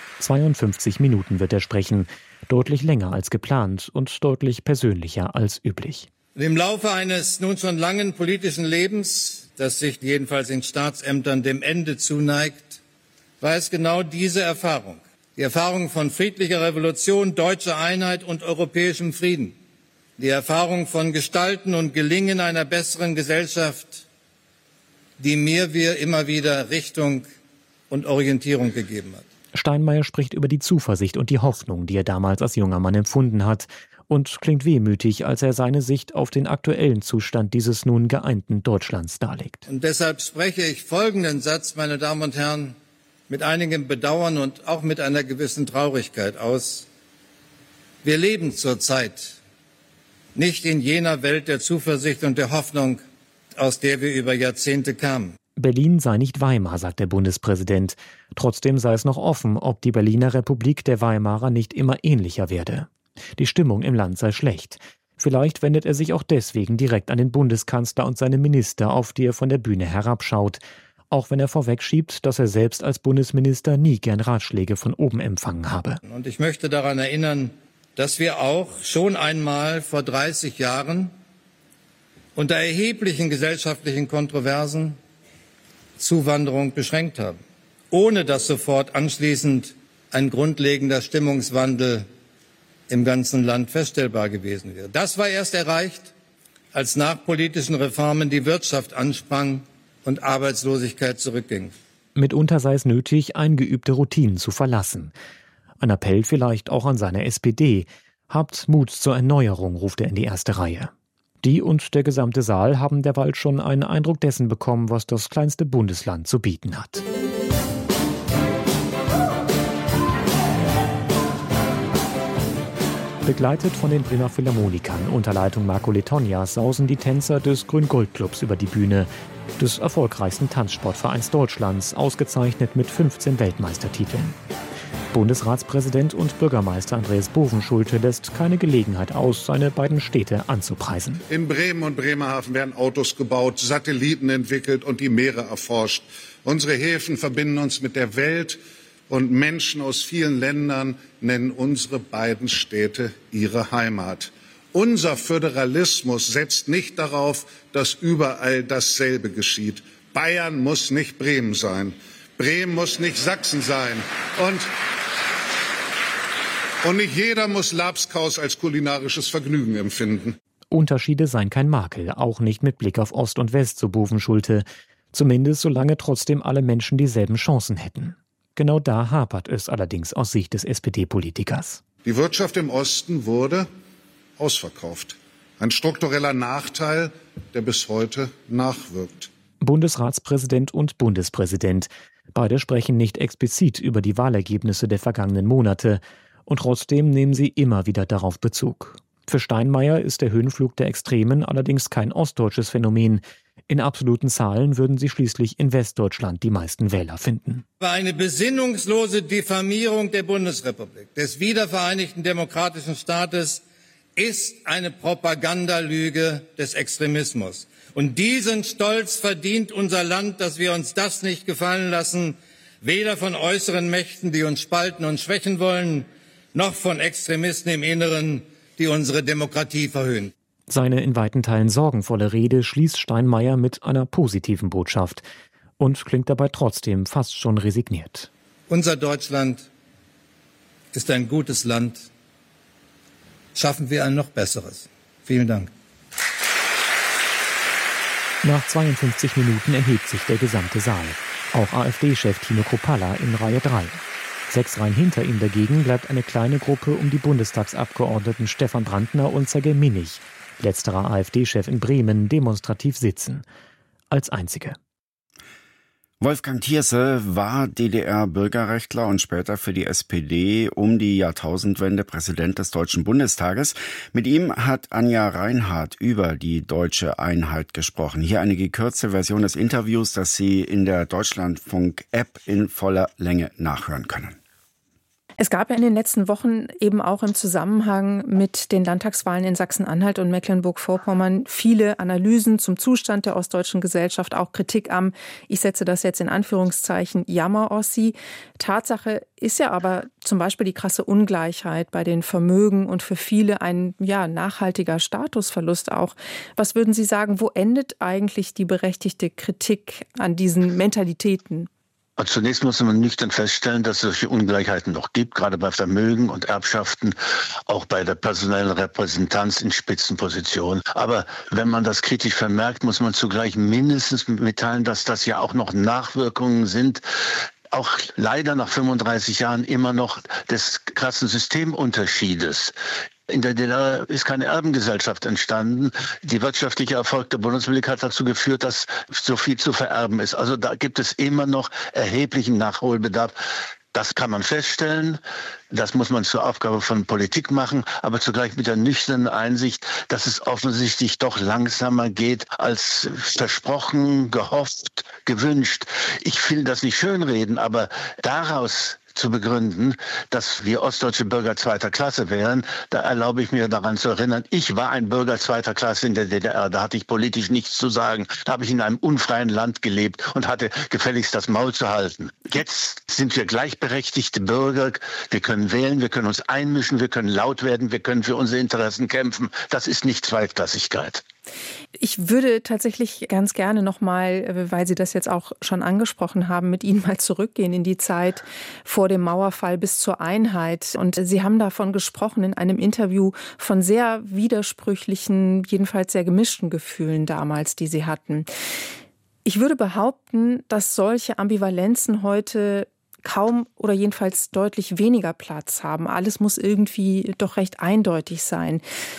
52 Minuten wird er sprechen, deutlich länger als geplant und deutlich persönlicher als üblich. Im Laufe eines nun schon langen politischen Lebens, das sich jedenfalls in Staatsämtern dem Ende zuneigt, war es genau diese Erfahrung. Die Erfahrung von friedlicher Revolution, deutscher Einheit und europäischem Frieden. Die Erfahrung von Gestalten und Gelingen einer besseren Gesellschaft, die mir immer wieder Richtung und Orientierung gegeben hat. Steinmeier spricht über die Zuversicht und die Hoffnung, die er damals als junger Mann empfunden hat, und klingt wehmütig, als er seine Sicht auf den aktuellen Zustand dieses nun geeinten Deutschlands darlegt. Und deshalb spreche ich folgenden Satz, meine Damen und Herren, mit einigem Bedauern und auch mit einer gewissen Traurigkeit aus. Wir leben zurzeit nicht in jener Welt der Zuversicht und der Hoffnung, aus der wir über Jahrzehnte kamen. Berlin sei nicht Weimar, sagt der Bundespräsident. Trotzdem sei es noch offen, ob die Berliner Republik der Weimarer nicht immer ähnlicher werde. Die Stimmung im Land sei schlecht. Vielleicht wendet er sich auch deswegen direkt an den Bundeskanzler und seine Minister, auf die er von der Bühne herabschaut. Auch wenn er vorwegschiebt, dass er selbst als Bundesminister nie gern Ratschläge von oben empfangen habe. Und ich möchte daran erinnern, dass wir auch schon einmal vor 30 Jahren unter erheblichen gesellschaftlichen Kontroversen Zuwanderung beschränkt haben, ohne dass sofort anschließend ein grundlegender Stimmungswandel im ganzen Land feststellbar gewesen wäre. Das war erst erreicht, als nach politischen Reformen die Wirtschaft ansprang und Arbeitslosigkeit zurückging. Mitunter sei es nötig, eingeübte Routinen zu verlassen. Ein Appell vielleicht auch an seine SPD. Habt Mut zur Erneuerung, ruft er in die erste Reihe. Die und der gesamte Saal haben derweil schon einen Eindruck dessen bekommen, was das kleinste Bundesland zu bieten hat. Begleitet von den Bremer Philharmonikern unter Leitung Marco Letogna sausen die Tänzer des Grün-Gold-Clubs über die Bühne, des erfolgreichsten Tanzsportvereins Deutschlands, ausgezeichnet mit 15 Weltmeistertiteln. Bundesratspräsident und Bürgermeister Andreas Bovenschulte lässt keine Gelegenheit aus, seine beiden Städte anzupreisen. In Bremen und Bremerhaven werden Autos gebaut, Satelliten entwickelt und die Meere erforscht. Unsere Häfen verbinden uns mit der Welt. Und Menschen aus vielen Ländern nennen unsere beiden Städte ihre Heimat. Unser Föderalismus setzt nicht darauf, dass überall dasselbe geschieht. Bayern muss nicht Bremen sein. Bremen muss nicht Sachsen sein. Und nicht jeder muss Labskaus als kulinarisches Vergnügen empfinden. Unterschiede seien kein Makel, auch nicht mit Blick auf Ost und West, so Bovenschulte. Zumindest solange trotzdem alle Menschen dieselben Chancen hätten. Genau da hapert es allerdings aus Sicht des SPD-Politikers. Die Wirtschaft im Osten wurde ausverkauft. Ein struktureller Nachteil, der bis heute nachwirkt. Bundesratspräsident und Bundespräsident. Beide sprechen nicht explizit über die Wahlergebnisse der vergangenen Monate. Und trotzdem nehmen sie immer wieder darauf Bezug. Für Steinmeier ist der Höhenflug der Extremen allerdings kein ostdeutsches Phänomen. In absoluten Zahlen würden sie schließlich in Westdeutschland die meisten Wähler finden. Eine besinnungslose Diffamierung der Bundesrepublik, des wiedervereinigten demokratischen Staates, ist eine Propagandalüge des Extremismus. Und diesen Stolz verdient unser Land, dass wir uns das nicht gefallen lassen, weder von äußeren Mächten, die uns spalten und schwächen wollen, noch von Extremisten im Inneren, die unsere Demokratie verhöhnen. Seine in weiten Teilen sorgenvolle Rede schließt Steinmeier mit einer positiven Botschaft und klingt dabei trotzdem fast schon resigniert. Unser Deutschland ist ein gutes Land. Schaffen wir ein noch besseres. Vielen Dank. Nach 52 Minuten erhebt sich der gesamte Saal. Auch AfD-Chef Tino Kruppalla in Reihe 3. 6 Reihen hinter ihm dagegen bleibt eine kleine Gruppe um die Bundestagsabgeordneten Stefan Brandner und Sergej Minich, letzterer AfD-Chef in Bremen, demonstrativ sitzen. Als einzige. Wolfgang Thierse war DDR-Bürgerrechtler und später für die SPD um die Jahrtausendwende Präsident des Deutschen Bundestages. Mit ihm hat Anja Reinhardt über die deutsche Einheit gesprochen. Hier eine gekürzte Version des Interviews, das Sie in der Deutschlandfunk-App in voller Länge nachhören können. Es gab ja in den letzten Wochen eben auch im Zusammenhang mit den Landtagswahlen in Sachsen-Anhalt und Mecklenburg-Vorpommern viele Analysen zum Zustand der ostdeutschen Gesellschaft, auch Kritik am, ich setze das jetzt in Anführungszeichen, Jammer-Ossi. Tatsache ist ja aber zum Beispiel die krasse Ungleichheit bei den Vermögen und für viele ein nachhaltiger Statusverlust auch. Was würden Sie sagen, wo endet eigentlich die berechtigte Kritik an diesen Mentalitäten? Also zunächst muss man nüchtern feststellen, dass es solche Ungleichheiten noch gibt, gerade bei Vermögen und Erbschaften, auch bei der personellen Repräsentanz in Spitzenpositionen. Aber wenn man das kritisch vermerkt, muss man zugleich mindestens mitteilen, dass das ja auch noch Nachwirkungen sind, auch leider nach 35 Jahren immer noch des krassen Systemunterschiedes. In der DDR ist keine Erbengesellschaft entstanden. Die wirtschaftliche Erfolg der Bundesrepublik hat dazu geführt, dass so viel zu vererben ist. Also da gibt es immer noch erheblichen Nachholbedarf. Das kann man feststellen. Das muss man zur Aufgabe von Politik machen, aber zugleich mit der nüchternen Einsicht, dass es offensichtlich doch langsamer geht als versprochen, gehofft, gewünscht. Ich will das nicht schönreden, aber daraus zu begründen, dass wir ostdeutsche Bürger zweiter Klasse wären, da erlaube ich mir daran zu erinnern, ich war ein Bürger zweiter Klasse in der DDR, da hatte ich politisch nichts zu sagen, da habe ich in einem unfreien Land gelebt und hatte gefälligst das Maul zu halten. Jetzt sind wir gleichberechtigte Bürger, wir können wählen, wir können uns einmischen, wir können laut werden, wir können für unsere Interessen kämpfen, das ist nicht Zweitklassigkeit. Ich würde tatsächlich ganz gerne nochmal, weil Sie das jetzt auch schon angesprochen haben, mit Ihnen mal zurückgehen in die Zeit vor dem Mauerfall bis zur Einheit. Und Sie haben davon gesprochen in einem Interview von sehr widersprüchlichen, jedenfalls sehr gemischten Gefühlen damals, die Sie hatten. Ich würde behaupten, dass solche Ambivalenzen heute kaum oder jedenfalls deutlich weniger Platz haben. Alles muss irgendwie doch recht eindeutig sein.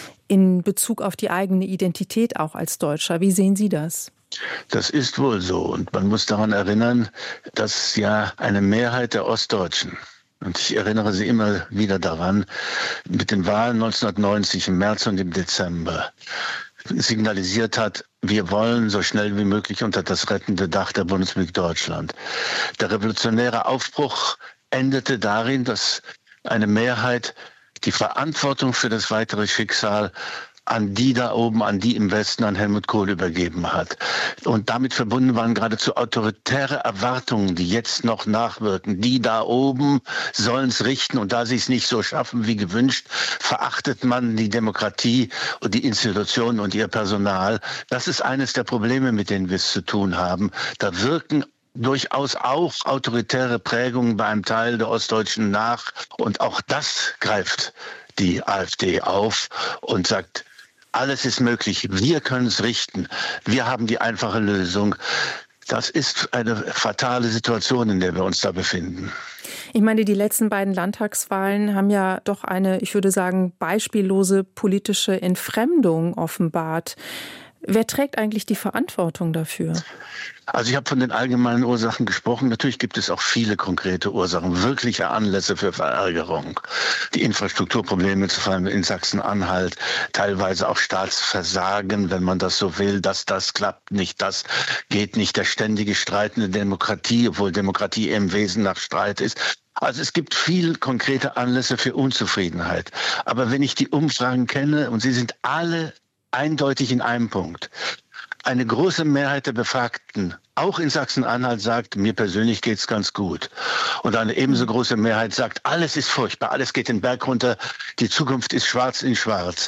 In Bezug auf die eigene Identität auch als Deutscher. Wie sehen Sie das? Das ist wohl so. Und man muss daran erinnern, dass ja eine Mehrheit der Ostdeutschen, und ich erinnere Sie immer wieder daran, mit den Wahlen 1990 im März und im Dezember signalisiert hat, wir wollen so schnell wie möglich unter das rettende Dach der Bundesrepublik Deutschland. Der revolutionäre Aufbruch endete darin, dass eine Mehrheit die Verantwortung für das weitere Schicksal an die da oben, an die im Westen, an Helmut Kohl übergeben hat. Und damit verbunden waren geradezu autoritäre Erwartungen, die jetzt noch nachwirken. Die da oben sollen es richten und da sie es nicht so schaffen wie gewünscht, verachtet man die Demokratie und die Institutionen und ihr Personal. Das ist eines der Probleme, mit denen wir es zu tun haben. Da wirken durchaus auch autoritäre Prägungen bei einem Teil der Ostdeutschen nach. Und auch das greift die AfD auf und sagt, alles ist möglich, wir können es richten, wir haben die einfache Lösung. Das ist eine fatale Situation, in der wir uns da befinden. Ich meine, die letzten beiden Landtagswahlen haben ja doch eine, ich würde sagen, beispiellose politische Entfremdung offenbart. Wer trägt eigentlich die Verantwortung dafür? Also ich habe von den allgemeinen Ursachen gesprochen. Natürlich gibt es auch viele konkrete Ursachen, wirkliche Anlässe für Verärgerung. Die Infrastrukturprobleme, vor allem in Sachsen-Anhalt, teilweise auch Staatsversagen, wenn man das so will, das klappt nicht, das geht nicht, der ständige Streit in der Demokratie, obwohl Demokratie im Wesen nach Streit ist. Also es gibt viel konkrete Anlässe für Unzufriedenheit. Aber wenn ich die Umfragen kenne, und sie sind alle eindeutig in einem Punkt. Eine große Mehrheit der Befragten, auch in Sachsen-Anhalt, sagt, mir persönlich geht's ganz gut. Und eine ebenso große Mehrheit sagt, alles ist furchtbar, alles geht den Berg runter, die Zukunft ist schwarz in schwarz.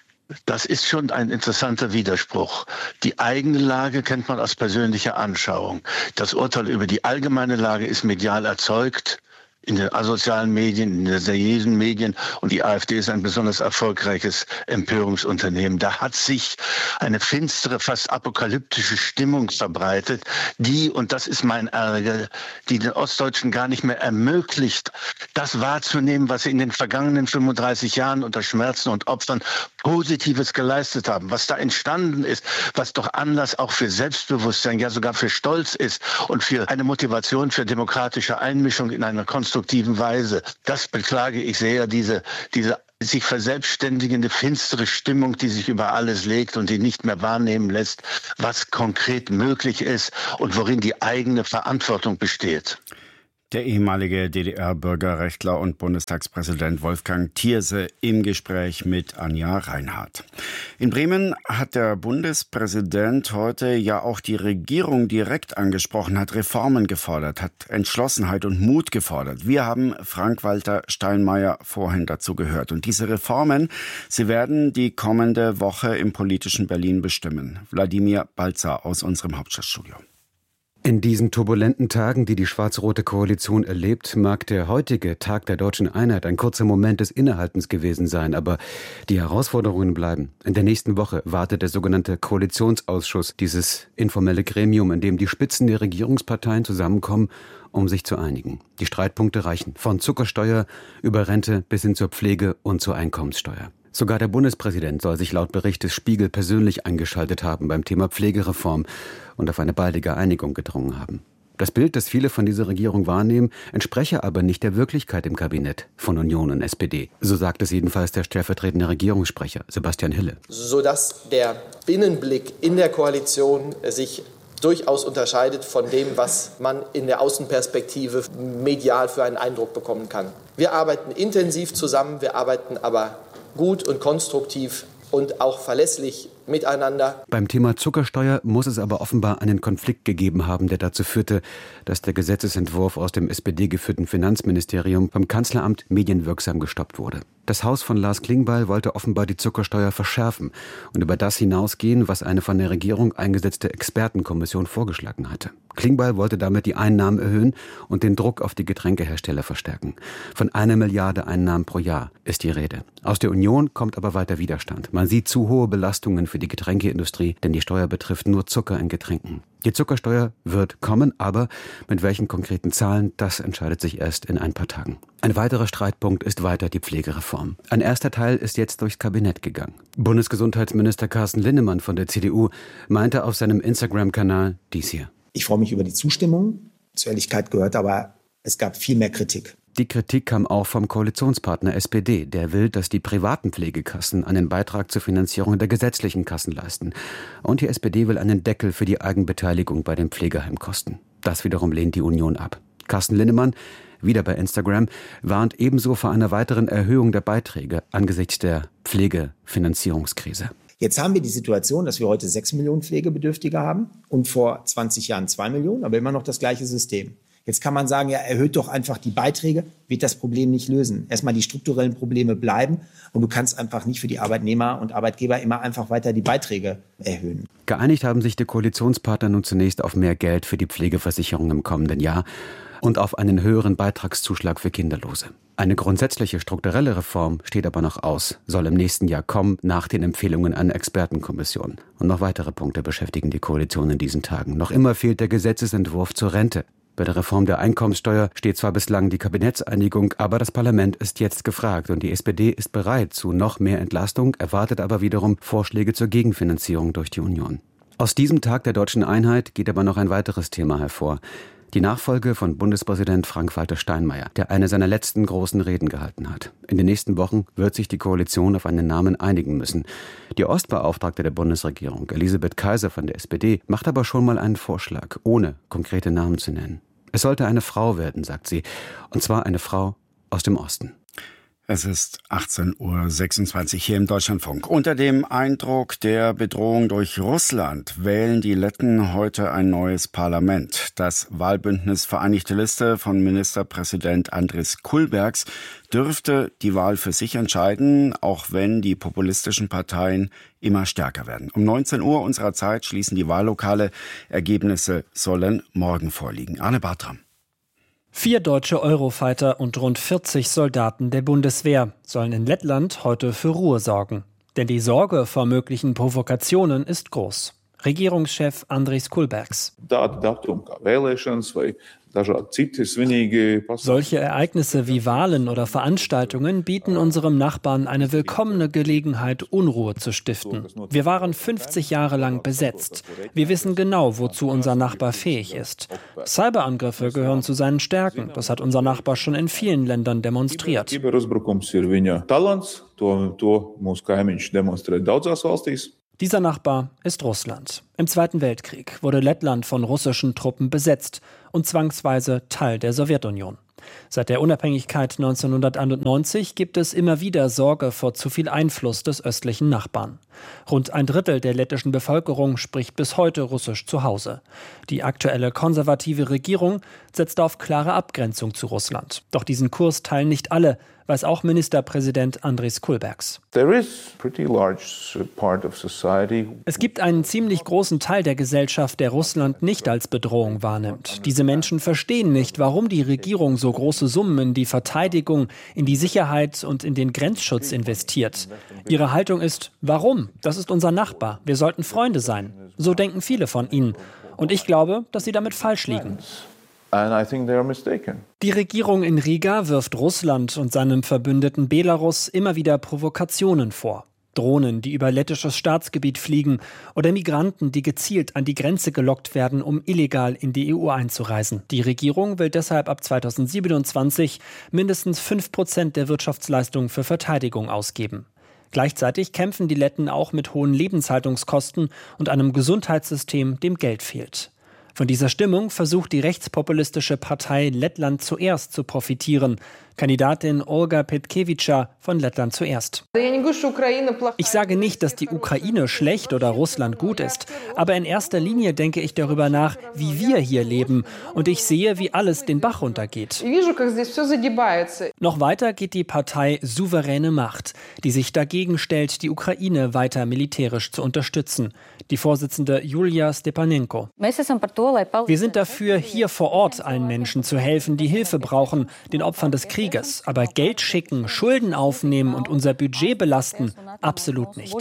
Das ist schon ein interessanter Widerspruch. Die eigene Lage kennt man aus persönlicher Anschauung. Das Urteil über die allgemeine Lage ist medial erzeugt. in den asozialen Medien, in den seriösen Medien. Und die AfD ist ein besonders erfolgreiches Empörungsunternehmen. Da hat sich eine finstere, fast apokalyptische Stimmung verbreitet, die, und das ist mein Ärger, die den Ostdeutschen gar nicht mehr ermöglicht, das wahrzunehmen, was sie in den vergangenen 35 Jahren unter Schmerzen und Opfern Positives geleistet haben. Was da entstanden ist, was doch Anlass auch für Selbstbewusstsein, ja sogar für Stolz ist und für eine Motivation für demokratische Einmischung in einer konstruktiven Weise. Das beklage ich sehr, diese sich verselbstständigende, finstere Stimmung, die sich über alles legt und die nicht mehr wahrnehmen lässt, was konkret möglich ist und worin die eigene Verantwortung besteht. Der ehemalige DDR-Bürgerrechtler und Bundestagspräsident Wolfgang Thierse im Gespräch mit Anja Reinhardt. In Bremen hat der Bundespräsident heute ja auch die Regierung direkt angesprochen, hat Reformen gefordert, hat Entschlossenheit und Mut gefordert. Wir haben Frank-Walter Steinmeier vorhin dazu gehört. Und diese Reformen, sie werden die kommende Woche im politischen Berlin bestimmen. Wladimir Balzer aus unserem Hauptstadtstudio. In diesen turbulenten Tagen, die die schwarz-rote Koalition erlebt, mag der heutige Tag der Deutschen Einheit ein kurzer Moment des Innehaltens gewesen sein, aber die Herausforderungen bleiben. In der nächsten Woche wartet der sogenannte Koalitionsausschuss, dieses informelle Gremium, in dem die Spitzen der Regierungsparteien zusammenkommen, um sich zu einigen. Die Streitpunkte reichen von Zuckersteuer über Rente bis hin zur Pflege und zur Einkommenssteuer. Sogar der Bundespräsident soll sich laut Bericht des Spiegel persönlich eingeschaltet haben beim Thema Pflegereform und auf eine baldige Einigung gedrungen haben. Das Bild, das viele von dieser Regierung wahrnehmen, entspreche aber nicht der Wirklichkeit im Kabinett von Union und SPD. So sagt es jedenfalls der stellvertretende Regierungssprecher Sebastian Hille. Sodass der Binnenblick in der Koalition sich durchaus unterscheidet von dem, was man in der Außenperspektive medial für einen Eindruck bekommen kann. Wir arbeiten intensiv zusammen, wir arbeiten aber gut und konstruktiv und auch verlässlich miteinander. Beim Thema Zuckersteuer muss es aber offenbar einen Konflikt gegeben haben, der dazu führte, dass der Gesetzesentwurf aus dem SPD-geführten Finanzministerium vom Kanzleramt medienwirksam gestoppt wurde. Das Haus von Lars Klingbeil wollte offenbar die Zuckersteuer verschärfen und über das hinausgehen, was eine von der Regierung eingesetzte Expertenkommission vorgeschlagen hatte. Klingbeil wollte damit die Einnahmen erhöhen und den Druck auf die Getränkehersteller verstärken. Von 1 Milliarde Einnahmen pro Jahr ist die Rede. Aus der Union kommt aber weiter Widerstand. Man sieht zu hohe Belastungen für die Getränkeindustrie, denn die Steuer betrifft nur Zucker in Getränken. Die Zuckersteuer wird kommen, aber mit welchen konkreten Zahlen, das entscheidet sich erst in ein paar Tagen. Ein weiterer Streitpunkt ist weiter die Pflegereform. Ein erster Teil ist jetzt durchs Kabinett gegangen. Bundesgesundheitsminister Carsten Linnemann von der CDU meinte auf seinem Instagram-Kanal dies hier. Ich freue mich über die Zustimmung. Zur Ehrlichkeit gehört aber, es gab viel mehr Kritik. Die Kritik kam auch vom Koalitionspartner SPD. Der will, dass die privaten Pflegekassen einen Beitrag zur Finanzierung der gesetzlichen Kassen leisten. Und die SPD will einen Deckel für die Eigenbeteiligung bei den Pflegeheimkosten. Das wiederum lehnt die Union ab. Carsten Linnemann, wieder bei Instagram, warnt ebenso vor einer weiteren Erhöhung der Beiträge angesichts der Pflegefinanzierungskrise. Jetzt haben wir die Situation, dass wir heute 6 Millionen Pflegebedürftige haben und vor 20 Jahren 2 Millionen, aber immer noch das gleiche System. Jetzt kann man sagen, ja, erhöht doch einfach die Beiträge, wird das Problem nicht lösen. Erstmal die strukturellen Probleme bleiben und du kannst einfach nicht für die Arbeitnehmer und Arbeitgeber immer einfach weiter die Beiträge erhöhen. Geeinigt haben sich die Koalitionspartner nun zunächst auf mehr Geld für die Pflegeversicherung im kommenden Jahr und auf einen höheren Beitragszuschlag für Kinderlose. Eine grundsätzliche strukturelle Reform steht aber noch aus, soll im nächsten Jahr kommen, nach den Empfehlungen einer Expertenkommission. Und noch weitere Punkte beschäftigen die Koalition in diesen Tagen. Noch immer fehlt der Gesetzesentwurf zur Rente. Bei der Reform der Einkommenssteuer steht zwar bislang die Kabinettseinigung, aber das Parlament ist jetzt gefragt und die SPD ist bereit zu noch mehr Entlastung, erwartet aber wiederum Vorschläge zur Gegenfinanzierung durch die Union. Aus diesem Tag der Deutschen Einheit geht aber noch ein weiteres Thema hervor. Die Nachfolge von Bundespräsident Frank-Walter Steinmeier, der eine seiner letzten großen Reden gehalten hat. In den nächsten Wochen wird sich die Koalition auf einen Namen einigen müssen. Die Ostbeauftragte der Bundesregierung, Elisabeth Kaiser von der SPD, macht aber schon mal einen Vorschlag, ohne konkrete Namen zu nennen. Es sollte eine Frau werden, sagt sie, und zwar eine Frau aus dem Osten. Es ist 18:26 Uhr hier im Deutschlandfunk. Unter dem Eindruck der Bedrohung durch Russland wählen die Letten heute ein neues Parlament. Das Wahlbündnis Vereinigte Liste von Ministerpräsident Andris Kulbergs dürfte die Wahl für sich entscheiden, auch wenn die populistischen Parteien immer stärker werden. Um 19 Uhr unserer Zeit schließen die Wahllokale. Ergebnisse sollen morgen vorliegen. Arne Bartram. 4 deutsche Eurofighter und rund 40 Soldaten der Bundeswehr sollen in Lettland heute für Ruhe sorgen. Denn die Sorge vor möglichen Provokationen ist groß. Regierungschef Andris Kulbergs. Solche Ereignisse wie Wahlen oder Veranstaltungen bieten unserem Nachbarn eine willkommene Gelegenheit, Unruhe zu stiften. Wir waren 50 Jahre lang besetzt. Wir wissen genau, wozu unser Nachbar fähig ist. Cyberangriffe gehören zu seinen Stärken. Das hat unser Nachbar schon in vielen Ländern demonstriert. Dieser Nachbar ist Russland. Im Zweiten Weltkrieg wurde Lettland von russischen Truppen besetzt und zwangsweise Teil der Sowjetunion. Seit der Unabhängigkeit 1991 gibt es immer wieder Sorge vor zu viel Einfluss des östlichen Nachbarn. Rund 1/3 der lettischen Bevölkerung spricht bis heute Russisch zu Hause. Die aktuelle konservative Regierung setzt auf klare Abgrenzung zu Russland. Doch diesen Kurs teilen nicht alle, weiß auch Ministerpräsident Andris Kulbergs. Es gibt einen ziemlich großen Teil der Gesellschaft, der Russland nicht als Bedrohung wahrnimmt. Diese Menschen verstehen nicht, warum die Regierung so große Summen in die Verteidigung, in die Sicherheit und in den Grenzschutz investiert. Ihre Haltung ist, warum? Das ist unser Nachbar. Wir sollten Freunde sein. So denken viele von ihnen. Und ich glaube, dass sie damit falsch liegen. Die Regierung in Riga wirft Russland und seinem Verbündeten Belarus immer wieder Provokationen vor. Drohnen, die über lettisches Staatsgebiet fliegen, oder Migranten, die gezielt an die Grenze gelockt werden, um illegal in die EU einzureisen. Die Regierung will deshalb ab 2027 mindestens 5% der Wirtschaftsleistung für Verteidigung ausgeben. Gleichzeitig kämpfen die Letten auch mit hohen Lebenshaltungskosten und einem Gesundheitssystem, dem Geld fehlt. Von dieser Stimmung versucht die rechtspopulistische Partei Lettland zuerst zu profitieren. Kandidatin Olga Petkevica von Lettland zuerst. Ich sage nicht, dass die Ukraine schlecht oder Russland gut ist, aber in erster Linie denke ich darüber nach, wie wir hier leben, und ich sehe, wie alles den Bach runtergeht. Noch weiter geht die Partei Souveräne Macht, die sich dagegen stellt, die Ukraine weiter militärisch zu unterstützen. Die Vorsitzende Julia Stepanenko. Wir sind dafür, hier vor Ort allen Menschen zu helfen, die Hilfe brauchen, den Opfern des Krieges. Aber Geld schicken, Schulden aufnehmen und unser Budget belasten, absolut nicht.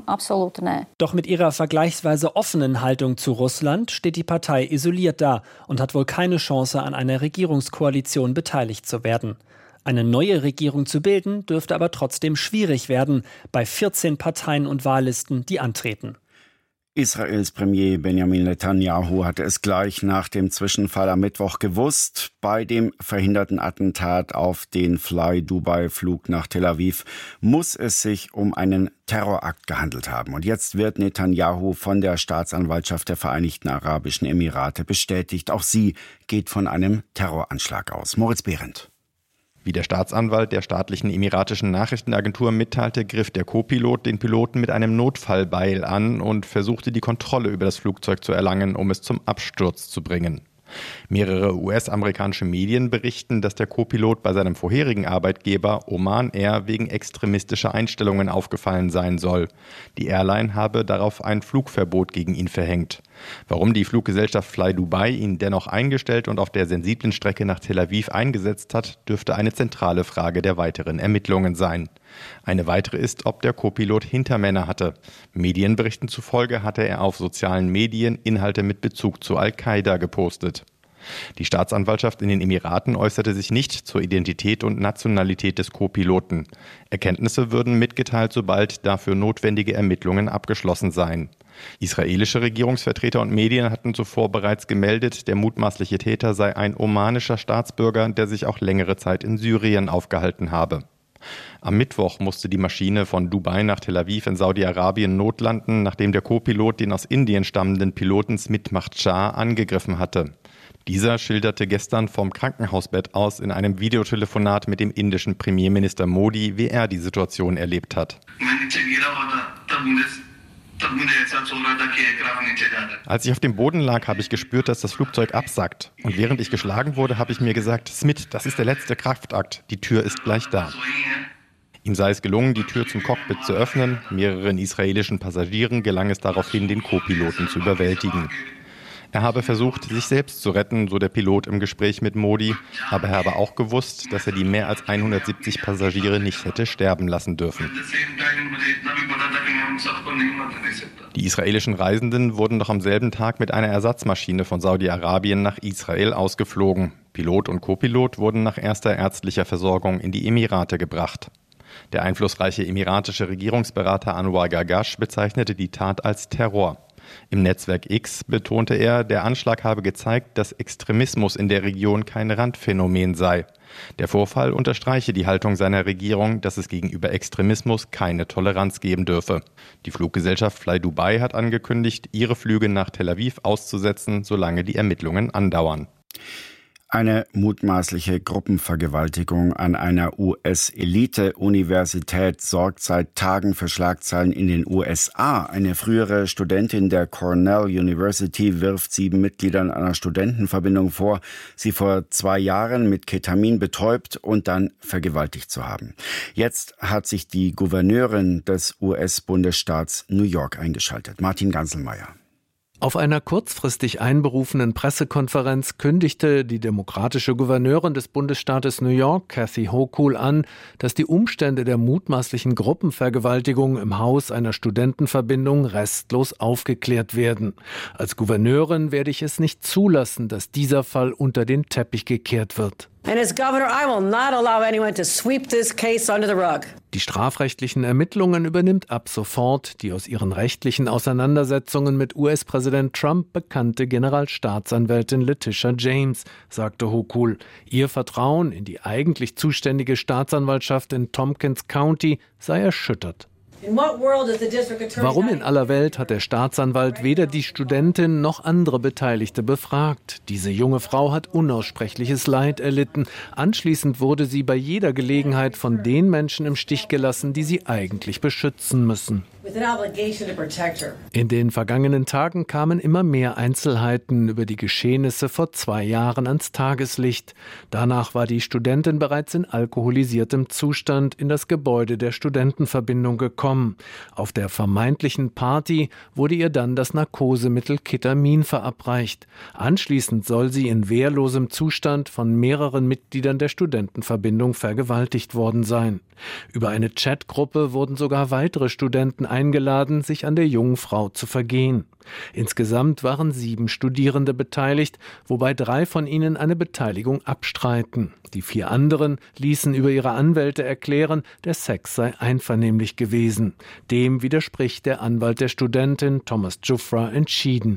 Doch mit ihrer vergleichsweise offenen Haltung zu Russland steht die Partei isoliert da und hat wohl keine Chance, an einer Regierungskoalition beteiligt zu werden. Eine neue Regierung zu bilden, dürfte aber trotzdem schwierig werden, bei 14 Parteien und Wahllisten, die antreten. Israels Premier Benjamin Netanyahu hatte es gleich nach dem Zwischenfall am Mittwoch gewusst. Bei dem verhinderten Attentat auf den Fly-Dubai-Flug nach Tel Aviv muss es sich um einen Terrorakt gehandelt haben. Und jetzt wird Netanyahu von der Staatsanwaltschaft der Vereinigten Arabischen Emirate bestätigt. Auch sie geht von einem Terroranschlag aus. Moritz Behrendt. Wie der Staatsanwalt der staatlichen emiratischen Nachrichtenagentur mitteilte, griff der Co-Pilot den Piloten mit einem Notfallbeil an und versuchte, die Kontrolle über das Flugzeug zu erlangen, um es zum Absturz zu bringen. Mehrere US-amerikanische Medien berichten, dass der Co-Pilot bei seinem vorherigen Arbeitgeber Oman Air wegen extremistischer Einstellungen aufgefallen sein soll. Die Airline habe darauf ein Flugverbot gegen ihn verhängt. Warum die Fluggesellschaft Fly Dubai ihn dennoch eingestellt und auf der sensiblen Strecke nach Tel Aviv eingesetzt hat, dürfte eine zentrale Frage der weiteren Ermittlungen sein. Eine weitere ist, ob der Co-Pilot Hintermänner hatte. Medienberichten zufolge hatte er auf sozialen Medien Inhalte mit Bezug zu Al-Qaida gepostet. Die Staatsanwaltschaft in den Emiraten äußerte sich nicht zur Identität und Nationalität des Co-Piloten. Erkenntnisse würden mitgeteilt, sobald dafür notwendige Ermittlungen abgeschlossen seien. Israelische Regierungsvertreter und Medien hatten zuvor bereits gemeldet, der mutmaßliche Täter sei ein omanischer Staatsbürger, der sich auch längere Zeit in Syrien aufgehalten habe. Am Mittwoch musste die Maschine von Dubai nach Tel Aviv in Saudi-Arabien notlanden, nachdem der Co-Pilot den aus Indien stammenden Piloten Smit Makhtar angegriffen hatte. Dieser schilderte gestern vom Krankenhausbett aus in einem Videotelefonat mit dem indischen Premierminister Modi, wie er die Situation erlebt hat. Als ich auf dem Boden lag, habe ich gespürt, dass das Flugzeug absackt. Und während ich geschlagen wurde, habe ich mir gesagt, Smit, das ist der letzte Kraftakt, die Tür ist gleich da. Ihm sei es gelungen, die Tür zum Cockpit zu öffnen. Mehreren israelischen Passagieren gelang es daraufhin, den Co-Piloten zu überwältigen. Er habe versucht, sich selbst zu retten, so der Pilot im Gespräch mit Modi, aber er habe auch gewusst, dass er die mehr als 170 Passagiere nicht hätte sterben lassen dürfen. Die israelischen Reisenden wurden noch am selben Tag mit einer Ersatzmaschine von Saudi-Arabien nach Israel ausgeflogen. Pilot und Co-Pilot wurden nach erster ärztlicher Versorgung in die Emirate gebracht. Der einflussreiche emiratische Regierungsberater Anwar Gargash bezeichnete die Tat als Terror. Im Netzwerk X betonte er, der Anschlag habe gezeigt, dass Extremismus in der Region kein Randphänomen sei. Der Vorfall unterstreiche die Haltung seiner Regierung, dass es gegenüber Extremismus keine Toleranz geben dürfe. Die Fluggesellschaft Fly Dubai hat angekündigt, ihre Flüge nach Tel Aviv auszusetzen, solange die Ermittlungen andauern. Eine mutmaßliche Gruppenvergewaltigung an einer US-Elite-Universität sorgt seit Tagen für Schlagzeilen in den USA. Eine frühere Studentin der Cornell University wirft 7 Mitgliedern einer Studentenverbindung vor, sie vor 2 Jahren mit Ketamin betäubt und dann vergewaltigt zu haben. Jetzt hat sich die Gouverneurin des US-Bundesstaats New York eingeschaltet. Martin Ganselmeier. Auf einer kurzfristig einberufenen Pressekonferenz kündigte die demokratische Gouverneurin des Bundesstaates New York, Kathy Hochul, an, dass die Umstände der mutmaßlichen Gruppenvergewaltigung im Haus einer Studentenverbindung restlos aufgeklärt werden. Als Gouverneurin werde ich es nicht zulassen, dass dieser Fall unter den Teppich gekehrt wird. And as governor, I will not allow anyone to sweep this case under the rug. Die strafrechtlichen Ermittlungen übernimmt ab sofort die aus ihren rechtlichen Auseinandersetzungen mit US-Präsident Trump bekannte Generalstaatsanwältin Letitia James, sagte Hochul. Ihr Vertrauen in die eigentlich zuständige Staatsanwaltschaft in Tompkins County sei erschüttert. Warum in aller Welt hat der Staatsanwalt weder die Studentin noch andere Beteiligte befragt? Diese junge Frau hat unaussprechliches Leid erlitten. Anschließend wurde sie bei jeder Gelegenheit von den Menschen im Stich gelassen, die sie eigentlich beschützen müssen. In den vergangenen Tagen kamen immer mehr Einzelheiten über die Geschehnisse vor 2 Jahren ans Tageslicht. Danach war die Studentin bereits in alkoholisiertem Zustand in das Gebäude der Studentenverbindung gekommen. Auf der vermeintlichen Party wurde ihr dann das Narkosemittel Ketamin verabreicht. Anschließend soll sie in wehrlosem Zustand von mehreren Mitgliedern der Studentenverbindung vergewaltigt worden sein. Über eine Chatgruppe wurden sogar weitere Studenten eingeladen, sich an der jungen Frau zu vergehen. Insgesamt waren 7 Studierende beteiligt, wobei 3 von ihnen eine Beteiligung abstreiten. Die 4 anderen ließen über ihre Anwälte erklären, der Sex sei einvernehmlich gewesen. Dem widerspricht der Anwalt der Studentin, Thomas Giuffra, entschieden.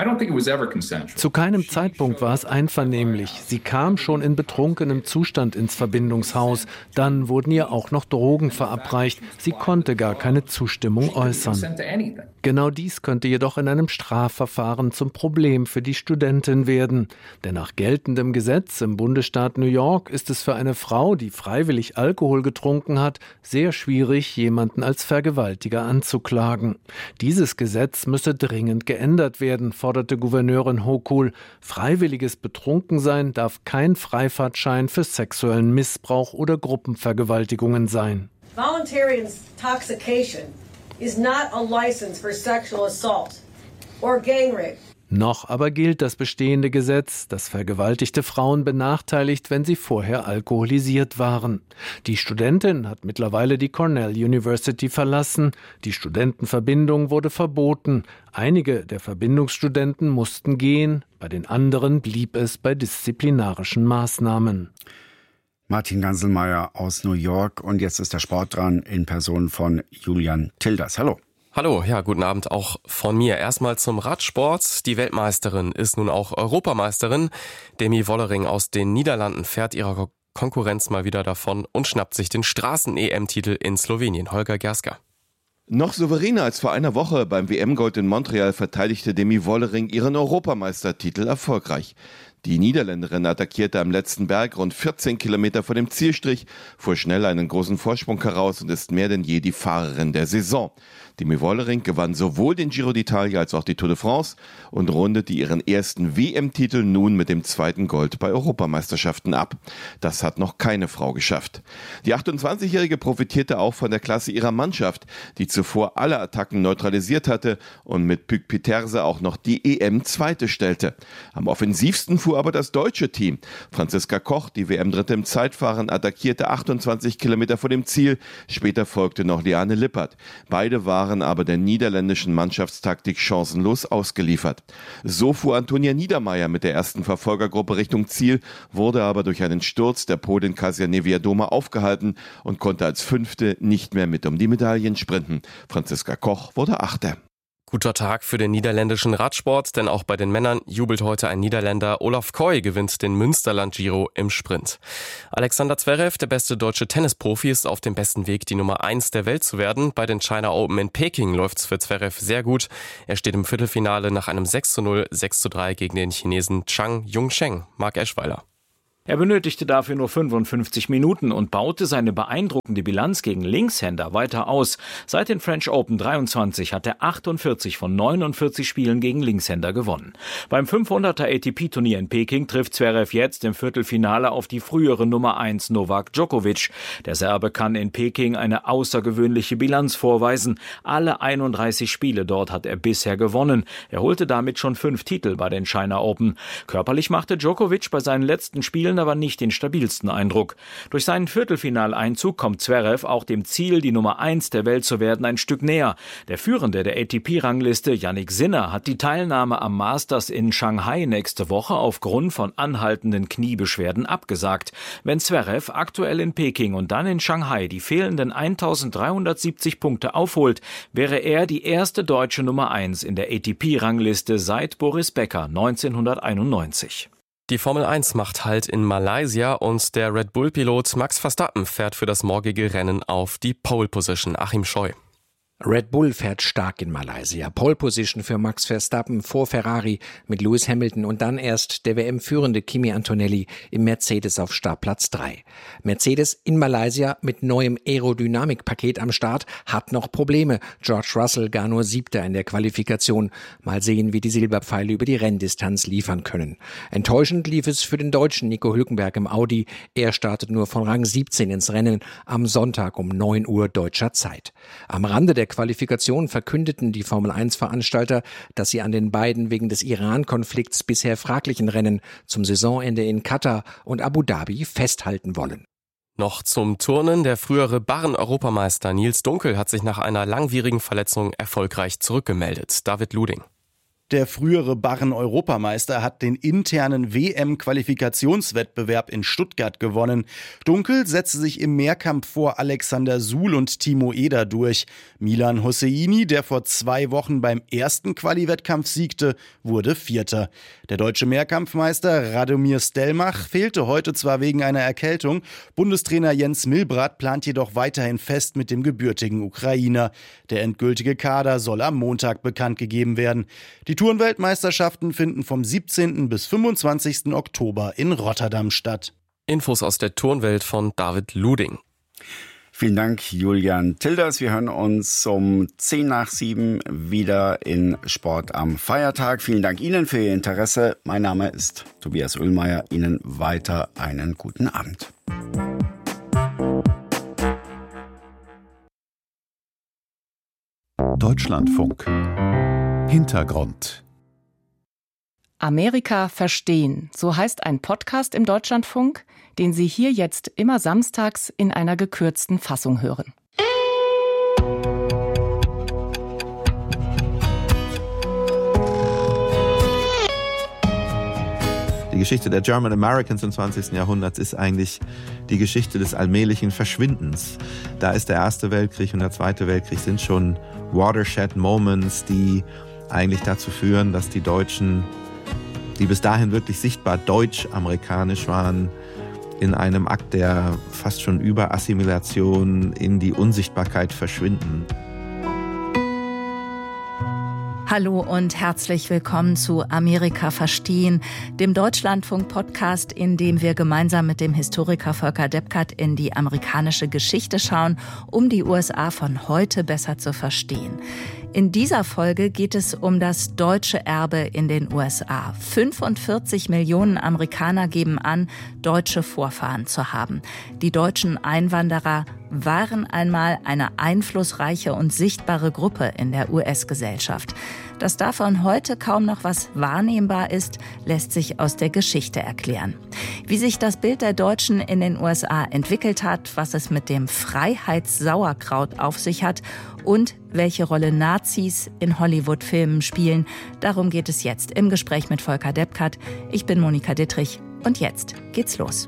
Zu keinem Zeitpunkt war es einvernehmlich. Sie kam schon in betrunkenem Zustand ins Verbindungshaus. Dann wurden ihr auch noch Drogen verabreicht. Sie konnte gar keine Zustimmung äußern. Genau dies könnte jedoch in einem Strafverfahren zum Problem für die Studentin werden. Denn nach geltendem Gesetz im Bundesstaat New York ist es für eine Frau, die freiwillig Alkohol getrunken hat, sehr schwierig, jemanden als Vergewaltiger anzuklagen. Dieses Gesetz müsse dringend geändert werden, forderte Gouverneurin Hochul. Freiwilliges Betrunkensein darf kein Freifahrtschein für sexuellen Missbrauch oder Gruppenvergewaltigungen sein. Voluntary intoxication is not a license for sexual assault or gang rape. Noch aber gilt das bestehende Gesetz, das vergewaltigte Frauen benachteiligt, wenn sie vorher alkoholisiert waren. Die Studentin hat mittlerweile die Cornell University verlassen. Die Studentenverbindung wurde verboten. Einige der Verbindungsstudenten mussten gehen, bei den anderen blieb es bei disziplinarischen Maßnahmen. Martin Ganselmeier aus New York, und jetzt ist der Sport dran in Person von Julian Tilders. Hallo. Hallo, ja, guten Abend auch von mir. Erstmal zum Radsport. Die Weltmeisterin ist nun auch Europameisterin. Demi Wollering aus den Niederlanden fährt ihrer Konkurrenz mal wieder davon und schnappt sich den Straßen-EM-Titel in Slowenien. Holger Gerska. Noch souveräner als vor einer Woche beim WM-Gold in Montreal verteidigte Demi Wollering ihren Europameistertitel erfolgreich. Die Niederländerin attackierte am letzten Berg rund 14 Kilometer vor dem Zielstrich, fuhr schnell einen großen Vorsprung heraus und ist mehr denn je die Fahrerin der Saison. Demi Vollering gewann sowohl den Giro d'Italia als auch die Tour de France und rundete ihren ersten WM-Titel nun mit dem zweiten Gold bei Europameisterschaften ab. Das hat noch keine Frau geschafft. Die 28-Jährige profitierte auch von der Klasse ihrer Mannschaft, die zuvor alle Attacken neutralisiert hatte und mit Pück Pieterse auch noch die EM-Zweite stellte. Am offensivsten fuhr aber das deutsche Team. Franziska Koch, die WM-Dritte im Zeitfahren, attackierte 28 Kilometer vor dem Ziel. Später folgte noch Liane Lippert. Beide waren aber der niederländischen Mannschaftstaktik chancenlos ausgeliefert. So fuhr Antonia Niedermeier mit der ersten Verfolgergruppe Richtung Ziel, wurde aber durch einen Sturz der Polin Kasia Niewiadoma aufgehalten und konnte als Fünfte nicht mehr mit um die Medaillen sprinten. Franziska Koch wurde Achte. Guter Tag für den niederländischen Radsport, denn auch bei den Männern jubelt heute ein Niederländer. Olaf Koy gewinnt den Münsterland-Giro im Sprint. Alexander Zverev, der beste deutsche Tennisprofi, ist auf dem besten Weg, die Nummer 1 der Welt zu werden. Bei den China Open in Peking läuft's für Zverev sehr gut. Er steht im Viertelfinale nach einem 6:0, 6:3 gegen den Chinesen Zhang Yongsheng. Marc Eschweiler. Er benötigte dafür nur 55 Minuten und baute seine beeindruckende Bilanz gegen Linkshänder weiter aus. Seit den French Open 23 hat er 48 von 49 Spielen gegen Linkshänder gewonnen. Beim 500er ATP-Turnier in Peking trifft Zverev jetzt im Viertelfinale auf die frühere Nummer 1 Novak Djokovic. Der Serbe kann in Peking eine außergewöhnliche Bilanz vorweisen. Alle 31 Spiele dort hat er bisher gewonnen. Er holte damit schon 5 Titel bei den China Open. Körperlich machte Djokovic bei seinen letzten Spielen aber nicht den stabilsten Eindruck. Durch seinen Viertelfinaleinzug kommt Zverev auch dem Ziel, die Nummer 1 der Welt zu werden, ein Stück näher. Der Führende der ATP-Rangliste, Jannik Sinner, hat die Teilnahme am Masters in Shanghai nächste Woche aufgrund von anhaltenden Kniebeschwerden abgesagt. Wenn Zverev aktuell in Peking und dann in Shanghai die fehlenden 1370 Punkte aufholt, wäre er die erste deutsche Nummer 1 in der ATP-Rangliste seit Boris Becker 1991. Die Formel 1 macht Halt in Malaysia und der Red Bull-Pilot Max Verstappen fährt für das morgige Rennen auf die Pole Position. Achim Scheu. Red Bull fährt stark in Malaysia. Pole Position für Max Verstappen vor Ferrari mit Lewis Hamilton und dann erst der WM-führende Kimi Antonelli im Mercedes auf Startplatz 3. Mercedes in Malaysia mit neuem Aerodynamikpaket am Start hat noch Probleme. George Russell gar nur 7. in der Qualifikation. Mal sehen, wie die Silberpfeile über die Renndistanz liefern können. Enttäuschend lief es für den Deutschen Nico Hülkenberg im Audi. Er startet nur von Rang 17 ins Rennen am Sonntag um 9 Uhr deutscher Zeit. Am Rande der Qualifikation verkündeten die Formel-1-Veranstalter, dass sie an den beiden wegen des Iran-Konflikts bisher fraglichen Rennen zum Saisonende in Katar und Abu Dhabi festhalten wollen. Noch zum Turnen. Der frühere Barren-Europameister Nils Dunkel hat sich nach einer langwierigen Verletzung erfolgreich zurückgemeldet. David Luding. Der frühere Barren-Europameister hat den internen WM-Qualifikationswettbewerb in Stuttgart gewonnen. Dunkel setzte sich im Mehrkampf vor Alexander Suhl und Timo Eder durch. Milan Hosseini, der vor 2 Wochen beim ersten Quali-Wettkampf siegte, wurde Vierter. Der deutsche Mehrkampfmeister Radomir Stelmach fehlte heute zwar wegen einer Erkältung. Bundestrainer Jens Milbrat plant jedoch weiterhin fest mit dem gebürtigen Ukrainer. Der endgültige Kader soll am Montag bekannt gegeben werden. Die Tourenweltmeisterschaften finden vom 17. bis 25. Oktober in Rotterdam statt. Infos aus der Turnwelt von David Luding. Vielen Dank, Julian Tilders. Wir hören uns um 7:10 wieder in Sport am Feiertag. Vielen Dank Ihnen für Ihr Interesse. Mein Name ist Tobias Ullmeier. Ihnen weiter einen guten Abend. Deutschlandfunk. Hintergrund. Amerika verstehen, so heißt ein Podcast im Deutschlandfunk, den Sie hier jetzt immer samstags in einer gekürzten Fassung hören. Die Geschichte der German Americans im 20. Jahrhundert ist eigentlich die Geschichte des allmählichen Verschwindens. Da ist der Erste Weltkrieg und der Zweite Weltkrieg sind schon Watershed Moments, die eigentlich dazu führen, dass die Deutschen, die bis dahin wirklich sichtbar deutsch-amerikanisch waren, in einem Akt der fast schon Überassimilation in die Unsichtbarkeit verschwinden. Hallo und herzlich willkommen zu Amerika verstehen, dem Deutschlandfunk-Podcast, in dem wir gemeinsam mit dem Historiker Volker Deppkat in die amerikanische Geschichte schauen, um die USA von heute besser zu verstehen. In dieser Folge geht es um das deutsche Erbe in den USA. 45 Millionen Amerikaner geben an, deutsche Vorfahren zu haben. Die deutschen Einwanderer waren einmal eine einflussreiche und sichtbare Gruppe in der US-Gesellschaft. Dass davon heute kaum noch was wahrnehmbar ist, lässt sich aus der Geschichte erklären. Wie sich das Bild der Deutschen in den USA entwickelt hat, was es mit dem Freiheitssauerkraut auf sich hat und welche Rolle Nazis in Hollywood-Filmen spielen, darum geht es jetzt im Gespräch mit Volker Deppkat. Ich bin Monika Dittrich und jetzt geht's los.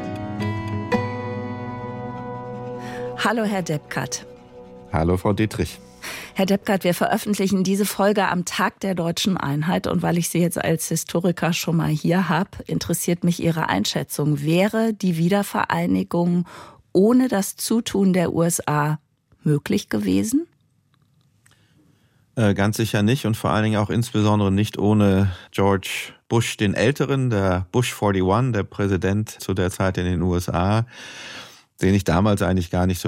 Hallo, Herr Deppkat. Hallo, Frau Dittrich. Herr Deppkat, wir veröffentlichen diese Folge am Tag der Deutschen Einheit. Und weil ich Sie jetzt als Historiker schon mal hier habe, interessiert mich Ihre Einschätzung. Wäre die Wiedervereinigung ohne das Zutun der USA möglich gewesen? Ganz sicher nicht und vor allen Dingen auch insbesondere nicht ohne George Bush den Älteren, der Bush 41, der Präsident zu der Zeit in den USA, den ich damals eigentlich gar nicht so